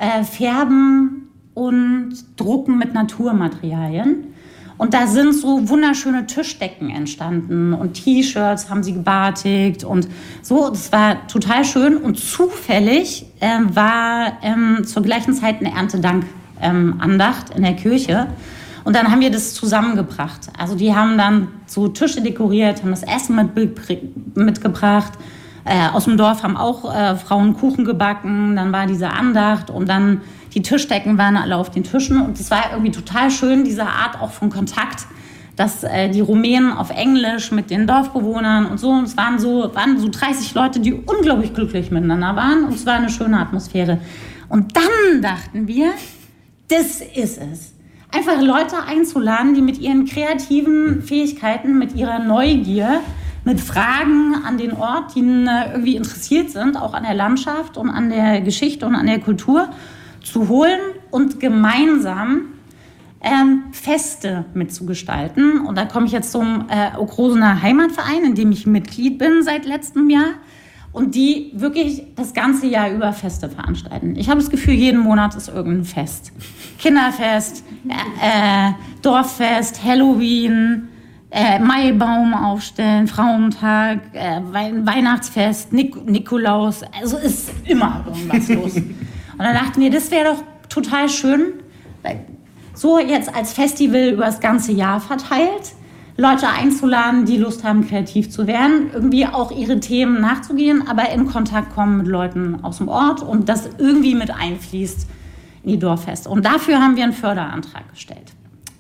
Färben und Drucken mit Naturmaterialien. Und da sind so wunderschöne Tischdecken entstanden und T-Shirts haben sie gebartigt und so. Das war total schön und zufällig war zur gleichen Zeit eine Erntedank-Andacht in der Kirche. Und dann haben wir das zusammengebracht. Also die haben dann so Tische dekoriert, haben das Essen mitgebracht. Aus dem Dorf haben auch Frauen Kuchen gebacken. Dann war diese Andacht und dann die Tischdecken waren alle auf den Tischen. Und es war irgendwie total schön, diese Art auch von Kontakt, dass die Rumänen auf Englisch mit den Dorfbewohnern und so. Und es waren so 30 Leute, die unglaublich glücklich miteinander waren. Und es war eine schöne Atmosphäre. Und dann dachten wir, das ist es. Einfach Leute einzuladen, die mit ihren kreativen Fähigkeiten, mit ihrer Neugier, mit Fragen an den Ort, die irgendwie interessiert sind, auch an der Landschaft und an der Geschichte und an der Kultur, zu holen und gemeinsam Feste mitzugestalten. Und da komme ich jetzt zum Okrosener Heimatverein, in dem ich Mitglied bin seit letztem Jahr. und die wirklich das ganze Jahr über Feste veranstalten. Ich habe das Gefühl, jeden Monat ist irgendein Fest. Kinderfest, Dorffest, Halloween, Maibaum aufstellen, Frauentag, Weihnachtsfest, Nikolaus. Also ist immer irgendwas los. Und dann dachten wir, das wäre doch total schön, so jetzt als Festival über das ganze Jahr verteilt, Leute einzuladen, die Lust haben, kreativ zu werden, irgendwie auch ihre Themen nachzugehen, aber in Kontakt kommen mit Leuten aus dem Ort und das irgendwie mit einfließt in die Dorffeste. Und dafür haben wir einen Förderantrag gestellt.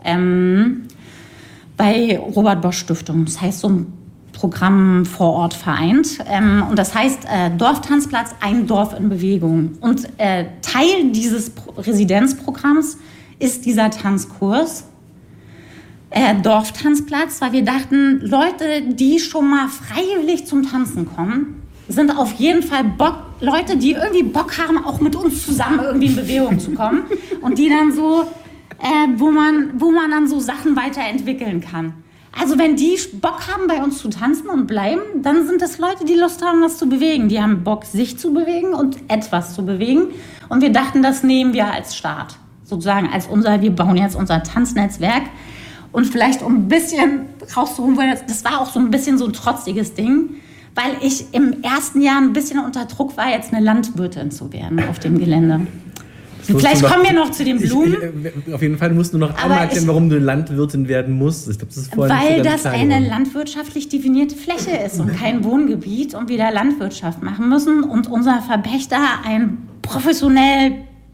Bei Robert Bosch Stiftung. Das heißt, so ein Programm vor Ort vereint. Und das heißt, Dorftanzplatz, ein Dorf in Bewegung. Und Teil dieses Residenzprogramms ist dieser Tanzkurs. Dorftanzplatz, weil wir dachten, Leute, die schon mal freiwillig zum Tanzen kommen, sind auf jeden Fall Leute, die irgendwie Bock haben, auch mit uns zusammen irgendwie in Bewegung zu kommen und die dann so, wo man dann so Sachen weiterentwickeln kann. Also wenn die Bock haben, bei uns zu tanzen und bleiben, dann sind das Leute, die Lust haben, was zu bewegen. Die haben Bock, sich zu bewegen und etwas zu bewegen. Und wir dachten, das nehmen wir als Start, sozusagen wir bauen jetzt unser Tanznetzwerk. Und vielleicht um ein bisschen rauszuholen, weil das war auch so ein bisschen so ein trotziges Ding, weil ich im ersten Jahr ein bisschen unter Druck war, jetzt eine Landwirtin zu werden auf dem Gelände. Vielleicht kommen wir noch zu den Blumen. Auf jeden Fall musst du noch einmal erklären, warum du Landwirtin werden musst. Ich glaub, das ist weil das eine landwirtschaftlich definierte Fläche ist und kein Wohngebiet und wir da Landwirtschaft machen müssen und unser Verpächter ein professionell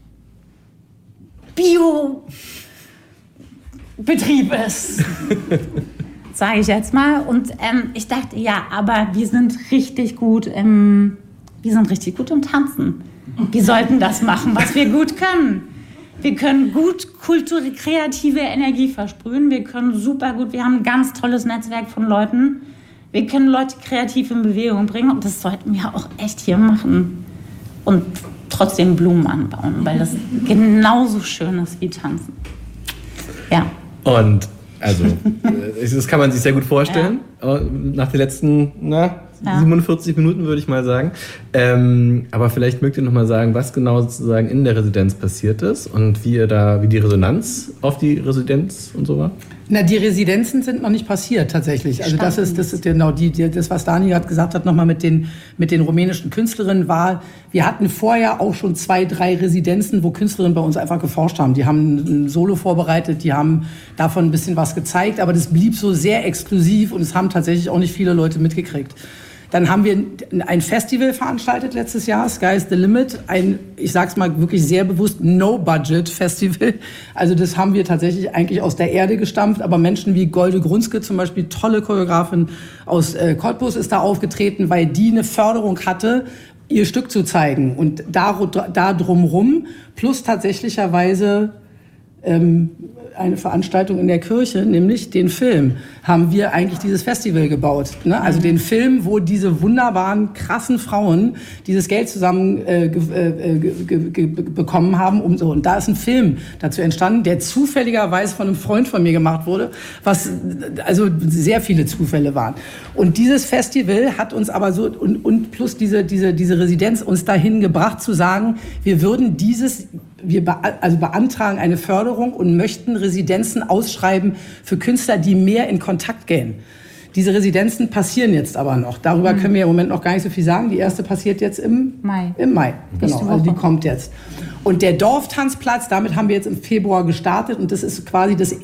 Bio-Betrieb ist. Sage ich jetzt mal. Und ich dachte, ja, aber wir sind richtig gut im Tanzen. Wir sollten das machen, was wir gut können. Wir können gut kreative Energie versprühen. Wir können super gut, wir haben ein ganz tolles Netzwerk von Leuten. Wir können Leute kreativ in Bewegung bringen und das sollten wir auch echt hier machen. Und trotzdem Blumen anbauen, weil das genauso schön ist wie tanzen. Ja. Und also, das kann man sich sehr gut vorstellen. Ja. Nach den letzten 47 Minuten würde ich mal sagen. Aber vielleicht mögt ihr noch mal sagen, was genau sozusagen in der Residenz passiert ist und wie die Resonanz auf die Residenz und so war? Na, die Residenzen sind noch nicht passiert tatsächlich. Also das ist genau das, was Dani gerade gesagt hat, nochmal mit den rumänischen Künstlerinnen war. Wir hatten vorher auch schon 2, 3 Residenzen, wo Künstlerinnen bei uns einfach geforscht haben. Die haben ein Solo vorbereitet, die haben davon ein bisschen was gezeigt, aber das blieb so sehr exklusiv und es haben tatsächlich auch nicht viele Leute mitgekriegt. Dann haben wir ein Festival veranstaltet letztes Jahr, Sky's the Limit, ich sag's mal wirklich sehr bewusst, No-Budget-Festival. Also das haben wir tatsächlich eigentlich aus der Erde gestampft, aber Menschen wie Golde Grunske, zum Beispiel tolle Choreografin aus Cottbus, ist da aufgetreten, weil die eine Förderung hatte, ihr Stück zu zeigen. Und da drumrum, plus tatsächlicherweise eine Veranstaltung in der Kirche, nämlich den Film, haben wir eigentlich dieses Festival gebaut. Ne? Also den Film, wo diese wunderbaren, krassen Frauen dieses Geld zusammen bekommen haben. Und da ist ein Film dazu entstanden, der zufälligerweise von einem Freund von mir gemacht wurde, was also sehr viele Zufälle waren. Und dieses Festival hat uns aber und plus diese Residenz uns dahin gebracht zu sagen, wir beantragen eine Förderung und möchten Residenzen ausschreiben für Künstler, die mehr in Kontakt gehen. Diese Residenzen passieren jetzt aber noch. Darüber können wir im Moment noch gar nicht so viel sagen. Die erste passiert jetzt im Mai. Genau, also die kommt jetzt. Und der Dorftanzplatz, damit haben wir jetzt im Februar gestartet und das ist quasi der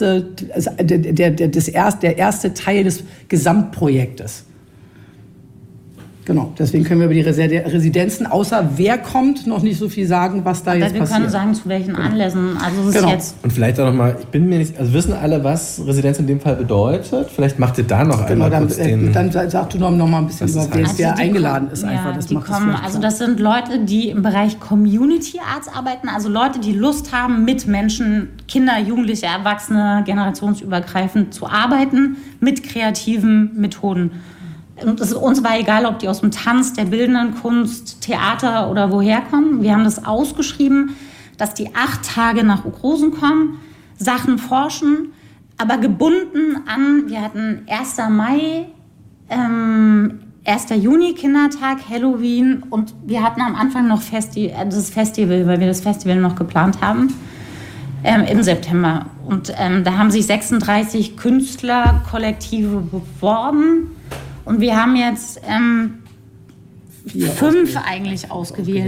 erste Teil des Gesamtprojektes. Genau, deswegen können wir über die Residenzen, außer wer kommt, noch nicht so viel sagen, was da jetzt passiert. Wir können sagen, zu welchen Anlässen. Also es ist jetzt. Und vielleicht auch nochmal, ich bin mir nicht, also wissen alle, was Residenz in dem Fall bedeutet? Vielleicht macht ihr da noch einmal kurz dann sag du noch mal ein bisschen über wer eingeladen ist. Also das sind Leute, die im Bereich Community Arts arbeiten, also Leute, die Lust haben, mit Menschen, Kinder, Jugendliche, Erwachsene, generationsübergreifend zu arbeiten, mit kreativen Methoden. Und uns war egal, ob die aus dem Tanz, der bildenden Kunst, Theater oder woher kommen. Wir haben das ausgeschrieben, dass die 8 Tage nach Ukrosen kommen, Sachen forschen, aber gebunden an, wir hatten 1. Mai, 1. Juni, Kindertag, Halloween und wir hatten am Anfang noch das Festival, weil wir das Festival noch geplant haben, im September. Und da haben sich 36 Künstlerkollektive beworben und wir haben jetzt 5 eigentlich ausgewählt,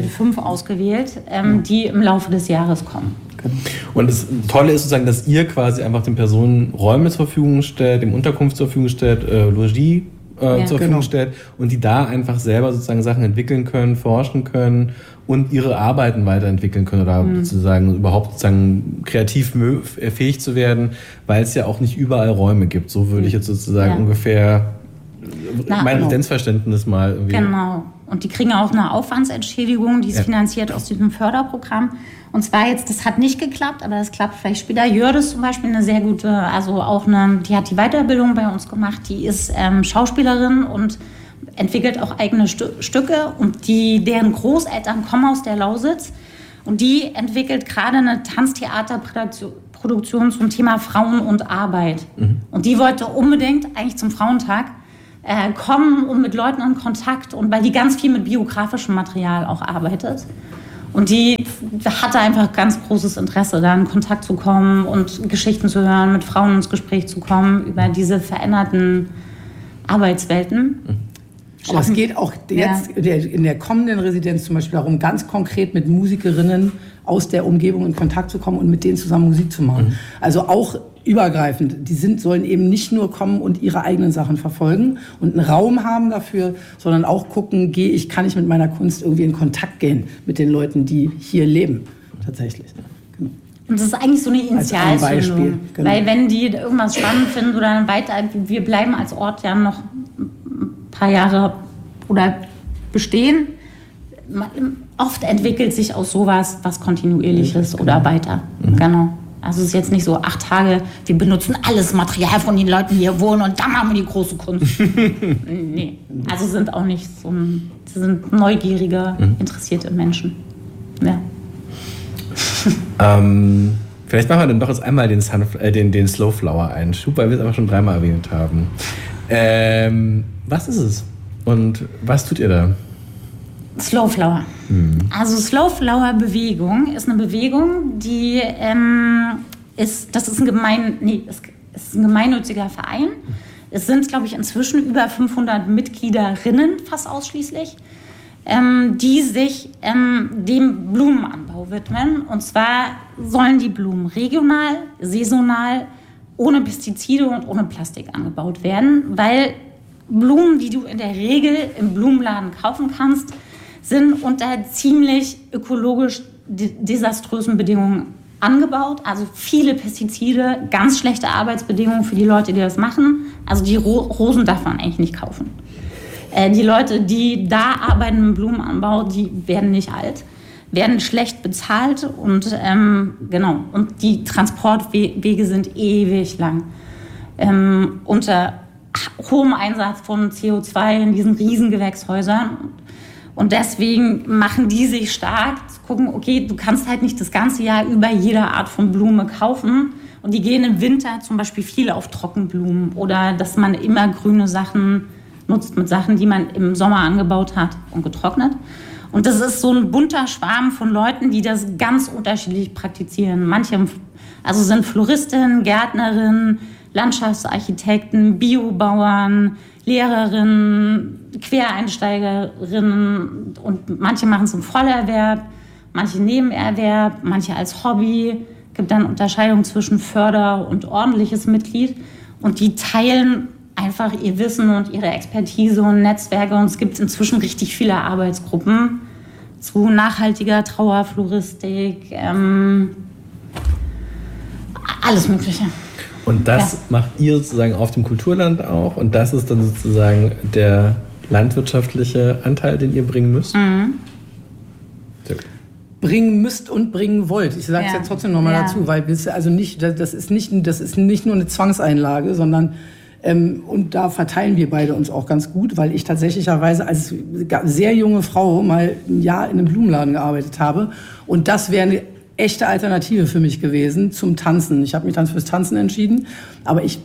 die im Laufe des Jahres kommen. Und das Tolle ist sozusagen, dass ihr quasi einfach den Personen Räume zur Verfügung stellt, dem Unterkunft zur Verfügung stellt, Logis zur Verfügung stellt und die da einfach selber sozusagen Sachen entwickeln können, forschen können und ihre Arbeiten weiterentwickeln können oder sozusagen überhaupt sozusagen kreativ fähig zu werden, weil es ja auch nicht überall Räume gibt. So würde ich jetzt sozusagen ungefähr mein Residenzverständnis mal irgendwie. Genau. Und die kriegen auch eine Aufwandsentschädigung, die ist finanziert aus diesem Förderprogramm. Und zwar jetzt, das hat nicht geklappt, aber das klappt vielleicht später. Jördis zum Beispiel eine sehr gute, die hat die Weiterbildung bei uns gemacht, die ist Schauspielerin und entwickelt auch eigene Stücke und deren Großeltern kommen aus der Lausitz und die entwickelt gerade eine Tanztheaterproduktion zum Thema Frauen und Arbeit. Und die wollte unbedingt eigentlich zum Frauentag kommen und mit Leuten in Kontakt und weil die ganz viel mit biografischem Material auch arbeitet. Und die hatte einfach ganz großes Interesse, da in Kontakt zu kommen und Geschichten zu hören, mit Frauen ins Gespräch zu kommen über diese veränderten Arbeitswelten. Aber es geht auch jetzt in der kommenden Residenz zum Beispiel darum, ganz konkret mit Musikerinnen aus der Umgebung in Kontakt zu kommen und mit denen zusammen Musik zu machen. Also auch übergreifend. Die sollen eben nicht nur kommen und ihre eigenen Sachen verfolgen und einen Raum haben dafür, sondern auch gucken, kann ich mit meiner Kunst irgendwie in Kontakt gehen mit den Leuten, die hier leben, tatsächlich. Genau. Und das ist eigentlich so eine Initialzündung. Genau. Weil wenn die irgendwas spannend finden oder dann weiter, wir bleiben als Ort ja noch ein paar Jahre oder bestehen, oft entwickelt sich aus sowas was Kontinuierliches oder weiter. Genau. Also es ist jetzt nicht so 8 Tage, wir benutzen alles Material von den Leuten, die hier wohnen und dann haben wir die große Kunst. Nee, also sind auch nicht so sie sind neugierige, interessierte Menschen. Ja. Vielleicht machen wir dann doch jetzt einmal den Slow Flower Einschub, weil wir es aber schon 3-mal erwähnt haben. Was ist es und was tut ihr da? Slow Flower. Also Slow Flower Bewegung ist eine Bewegung, die ist ein gemeinnütziger Verein. Es sind, glaube ich, inzwischen über 500 Mitgliederinnen, fast ausschließlich, die sich dem Blumenanbau widmen. Und zwar sollen die Blumen regional, saisonal, ohne Pestizide und ohne Plastik angebaut werden, weil Blumen, die du in der Regel im Blumenladen kaufen kannst, sind unter ziemlich ökologisch desaströsen Bedingungen angebaut. Also viele Pestizide, ganz schlechte Arbeitsbedingungen für die Leute, die das machen. Also die Rosen darf man eigentlich nicht kaufen. Die Leute, die da arbeiten im Blumenanbau, die werden nicht alt, werden schlecht bezahlt und und die Transportwege sind ewig lang. Unter hohem Einsatz von CO2 in diesen riesen Gewächshäusern. Und deswegen machen die sich stark, zu gucken, okay, du kannst halt nicht das ganze Jahr über jede Art von Blume kaufen. Und die gehen im Winter zum Beispiel viel auf Trockenblumen oder dass man immer grüne Sachen nutzt mit Sachen, die man im Sommer angebaut hat und getrocknet. Und das ist so ein bunter Schwarm von Leuten, die das ganz unterschiedlich praktizieren. Manche sind Floristinnen, Gärtnerinnen, Landschaftsarchitekten, Biobauern, Lehrerinnen, Quereinsteigerinnen und manche machen es im Vollerwerb, manche Nebenerwerb, manche als Hobby. Es gibt dann Unterscheidung zwischen Förder- und ordentliches Mitglied und die teilen einfach ihr Wissen und ihre Expertise und Netzwerke und es gibt inzwischen richtig viele Arbeitsgruppen zu nachhaltiger Trauerfloristik, alles Mögliche. Und das macht ihr sozusagen auf dem Kulturland auch und das ist dann sozusagen der landwirtschaftliche Anteil, den ihr bringen müsst? Bringen müsst und bringen wollt. Ich sage es jetzt trotzdem nochmal dazu, weil das ist nicht nur eine Zwangseinlage, sondern und da verteilen wir beide uns auch ganz gut, weil ich tatsächlicherweise als sehr junge Frau mal ein Jahr in einem Blumenladen gearbeitet habe und das wäre echte Alternative für mich gewesen zum Tanzen. Ich habe mich dann fürs Tanzen entschieden, aber ich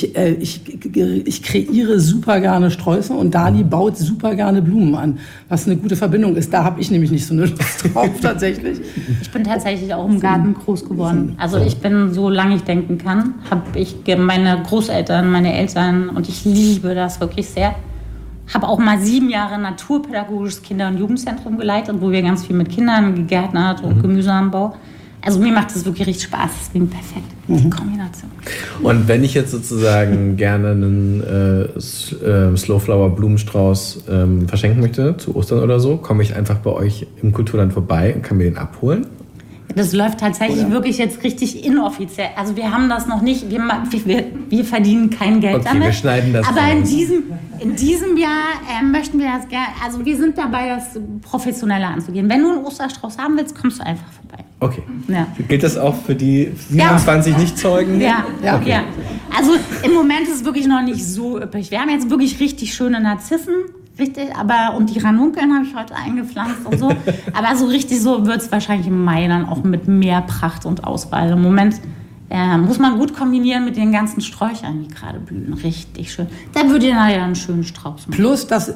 kreiere super gerne Sträuße und Dani baut super gerne Blumen an, was eine gute Verbindung ist. Da habe ich nämlich nicht so eine Lust drauf tatsächlich. Ich bin tatsächlich auch im Garten groß geworden. Also ich bin, solange ich denken kann, habe ich meine Großeltern, meine Eltern und ich liebe das wirklich sehr. Habe auch mal 7 Jahre naturpädagogisches Kinder- und Jugendzentrum geleitet, wo wir ganz viel mit Kindern gegärtnert und Gemüseanbau. Also mir macht das wirklich richtig Spaß, deswegen perfekt, die Kombination. Und wenn ich jetzt sozusagen gerne einen Slowflower Blumenstrauß verschenken möchte, zu Ostern oder so, komme ich einfach bei euch im Kulturland vorbei und kann mir den abholen? Das läuft tatsächlich wirklich jetzt richtig inoffiziell. Also wir haben das noch nicht, wir verdienen kein Geld damit. Wir schneiden das aber raus. in diesem Jahr möchten wir das gerne, also wir sind dabei, das professioneller anzugehen. Wenn du einen Osterstrauß haben willst, kommst du einfach vorbei. Okay. Ja. Gilt das auch für die 27 Nichtzeugen? Ja. Okay. Ja. Also im Moment ist es wirklich noch nicht so üppig. Wir haben jetzt wirklich richtig schöne Narzissen. Richtig, und die Ranunkeln habe ich heute eingepflanzt und so. Aber so richtig so wird es wahrscheinlich im Mai dann auch mit mehr Pracht und Auswahl. Im Moment muss man gut kombinieren mit den ganzen Sträuchern, die gerade blühen. Richtig schön. Da würde ihr nachher einen schönen Strauß machen. Plus, dass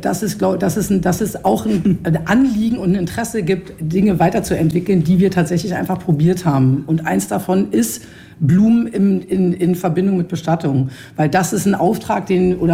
es auch ein Anliegen und ein Interesse gibt, Dinge weiterzuentwickeln, die wir tatsächlich einfach probiert haben. Und eins davon ist Blumen in Verbindung mit Bestattung. Weil das ist ein Auftrag,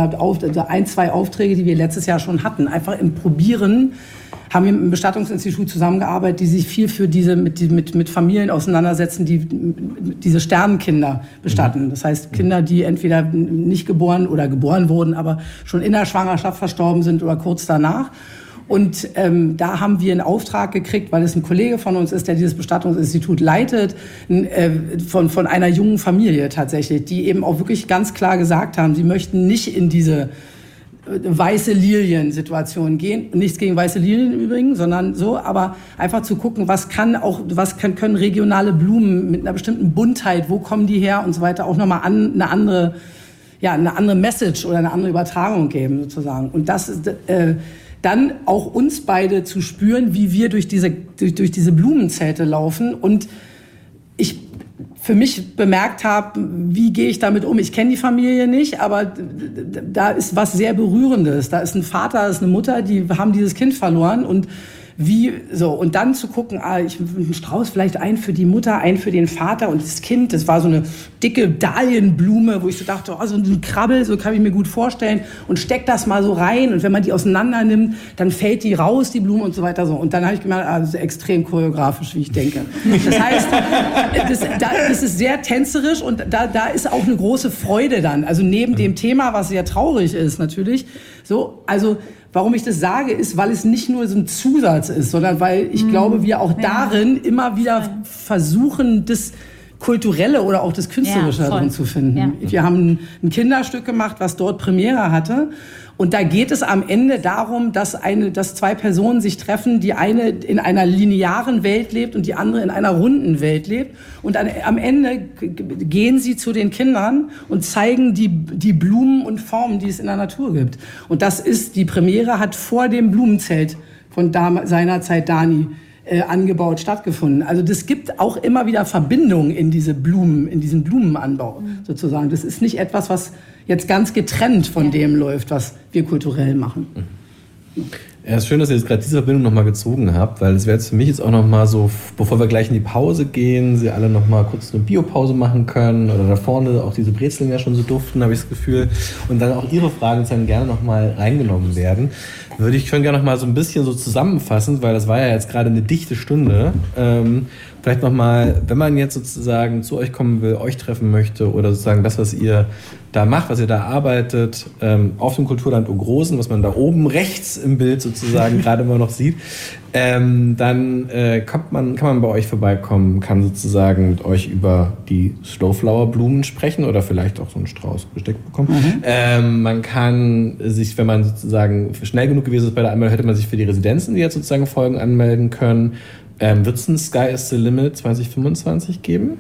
2 Aufträge, die wir letztes Jahr schon hatten. Einfach im Probieren haben wir mit einem Bestattungsinstitut zusammengearbeitet, die sich viel für mit Familien auseinandersetzen, die diese Sternenkinder bestatten. Das heißt, Kinder, die entweder nicht geboren oder geboren wurden, aber schon in der Schwangerschaft verstorben sind oder kurz danach. Und da haben wir einen Auftrag gekriegt, weil es ein Kollege von uns ist, der dieses Bestattungsinstitut leitet, von einer jungen Familie tatsächlich, die eben auch wirklich ganz klar gesagt haben, sie möchten nicht in diese weiße Lilien-Situation gehen. Nichts gegen weiße Lilien im Übrigen, sondern so, aber einfach zu gucken, können regionale Blumen mit einer bestimmten Buntheit, wo kommen die her und so weiter, auch nochmal eine andere Message oder eine andere Übertragung geben sozusagen. Und das ist dann auch uns beide zu spüren, wie wir durch diese Blumenzelte laufen und ich für mich bemerkt habe, wie gehe ich damit um. Ich kenne die Familie nicht, aber da ist was sehr Berührendes. Da ist ein Vater, da ist eine Mutter, die haben dieses Kind verloren und und dann zu gucken, ich einen Strauß, vielleicht einen für die Mutter, einen für den Vater und das Kind, das war so eine dicke Dahlienblume, wo ich so dachte, so ein Krabbel, so kann ich mir gut vorstellen und steck das mal so rein und wenn man die auseinander nimmt, dann fällt die raus, die Blume und so weiter so. Und dann habe ich gemerkt, das ist extrem choreografisch, wie ich denke. Das heißt, das ist sehr tänzerisch und da ist auch eine große Freude dann. Also neben dem Thema, was sehr traurig ist natürlich, so, also warum ich das sage, ist, weil es nicht nur so ein Zusatz ist, sondern weil ich glaube, wir auch darin immer wieder versuchen, das Kulturelle oder auch das Künstlerische darin zu finden. Ja. Wir haben ein Kinderstück gemacht, was dort Premiere hatte. Und da geht es am Ende darum, dass 2 Personen sich treffen, die eine in einer linearen Welt lebt und die andere in einer runden Welt lebt. Und am Ende gehen sie zu den Kindern und zeigen die Blumen und Formen, die es in der Natur gibt. Und die Premiere hat vor dem Blumenzelt von seinerzeit Dani angebaut stattgefunden. Also das gibt auch immer wieder Verbindungen in diesen Blumenanbau sozusagen. Das ist nicht etwas, was jetzt ganz getrennt von dem läuft, was wir kulturell machen. Ja, es ist schön, dass ihr jetzt gerade diese Verbindung nochmal gezogen habt, weil es wäre jetzt für mich jetzt auch nochmal so, bevor wir gleich in die Pause gehen, sie alle nochmal kurz eine Biopause machen können oder da vorne auch diese Brezeln ja schon so duften, habe ich das Gefühl, und dann auch ihre Fragen dann gerne nochmal reingenommen werden. Würde ich schon gerne nochmal so ein bisschen so zusammenfassen, weil das war ja jetzt gerade eine dichte Stunde. Vielleicht nochmal, wenn man jetzt sozusagen zu euch kommen will, euch treffen möchte oder sozusagen das, was ihr da macht, was ihr da arbeitet, auf dem Kulturland Ogrosen, was man da oben rechts im Bild sozusagen gerade immer noch sieht, dann kann man bei euch vorbeikommen, kann sozusagen mit euch über die Slowflower-Blumen sprechen oder vielleicht auch so einen Strauß Besteck bekommen. Man kann sich, wenn man sozusagen schnell genug gewesen ist bei der Anmeldung, hätte man sich für die Residenzen, die jetzt sozusagen folgen, anmelden können. Wird es ein Sky is the Limit 2025 geben?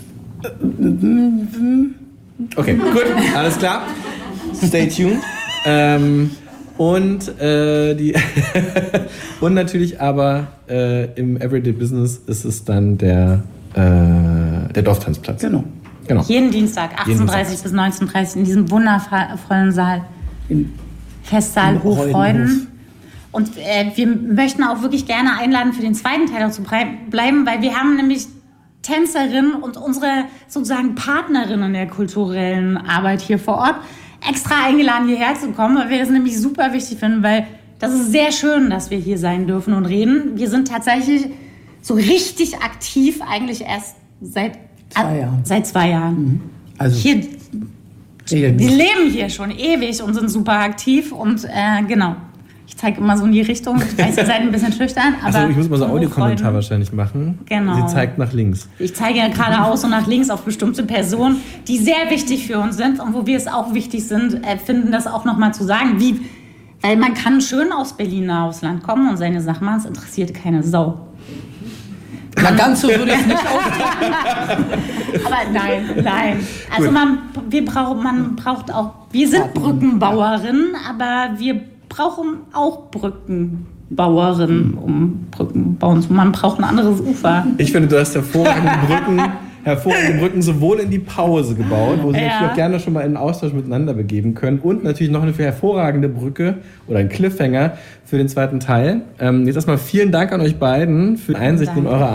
Okay, gut, alles klar. Stay tuned. Und natürlich aber im Everyday Business ist es dann der Dorftanzplatz. Genau. Jeden Dienstag, 18:30 bis 19:30 in diesem wundervollen Saal. Im Festsaal Hochfreuden. Und wir möchten auch wirklich gerne einladen, für den zweiten Teil auch zu bleiben, weil wir haben nämlich Tänzerinnen und unsere sozusagen Partnerinnen der kulturellen Arbeit hier vor Ort extra eingeladen, hierher zu kommen, weil wir das nämlich super wichtig finden, weil das ist sehr schön, dass wir hier sein dürfen und reden. Wir sind tatsächlich so richtig aktiv eigentlich erst seit 2 Jahren. Mhm. Also hier, wir leben hier schon ewig und sind super aktiv und genau. Ich zeige immer so in die Richtung. Ich weiß, ihr seid ein bisschen schüchtern, aber... Also ich muss mal so einen Audiokommentar wahrscheinlich machen. Genau. Sie zeigt nach links. Ich zeige ja geradeaus und nach links auf bestimmte Personen, die sehr wichtig für uns sind und wo wir es auch wichtig finden, das auch nochmal zu sagen. Weil man kann schön aus Berliner Ausland kommen und seine Sachen machen, es interessiert keine Sau. Na, ganz so würde ich es nicht ausdrücken. Aber nein. Also man braucht auch... Wir sind Brückenbauerinnen, aber wir brauchen auch Brückenbauerinnen, um Brücken bauen zu. Man braucht ein anderes Ufer. Ich finde, du hast hervorragende Brücken sowohl in die Pause gebaut, wo Sie natürlich auch gerne schon mal in einen Austausch miteinander begeben können, und natürlich noch eine hervorragende Brücke oder ein Cliffhanger für den zweiten Teil. Jetzt erstmal vielen Dank an euch beiden für die Einsicht in eure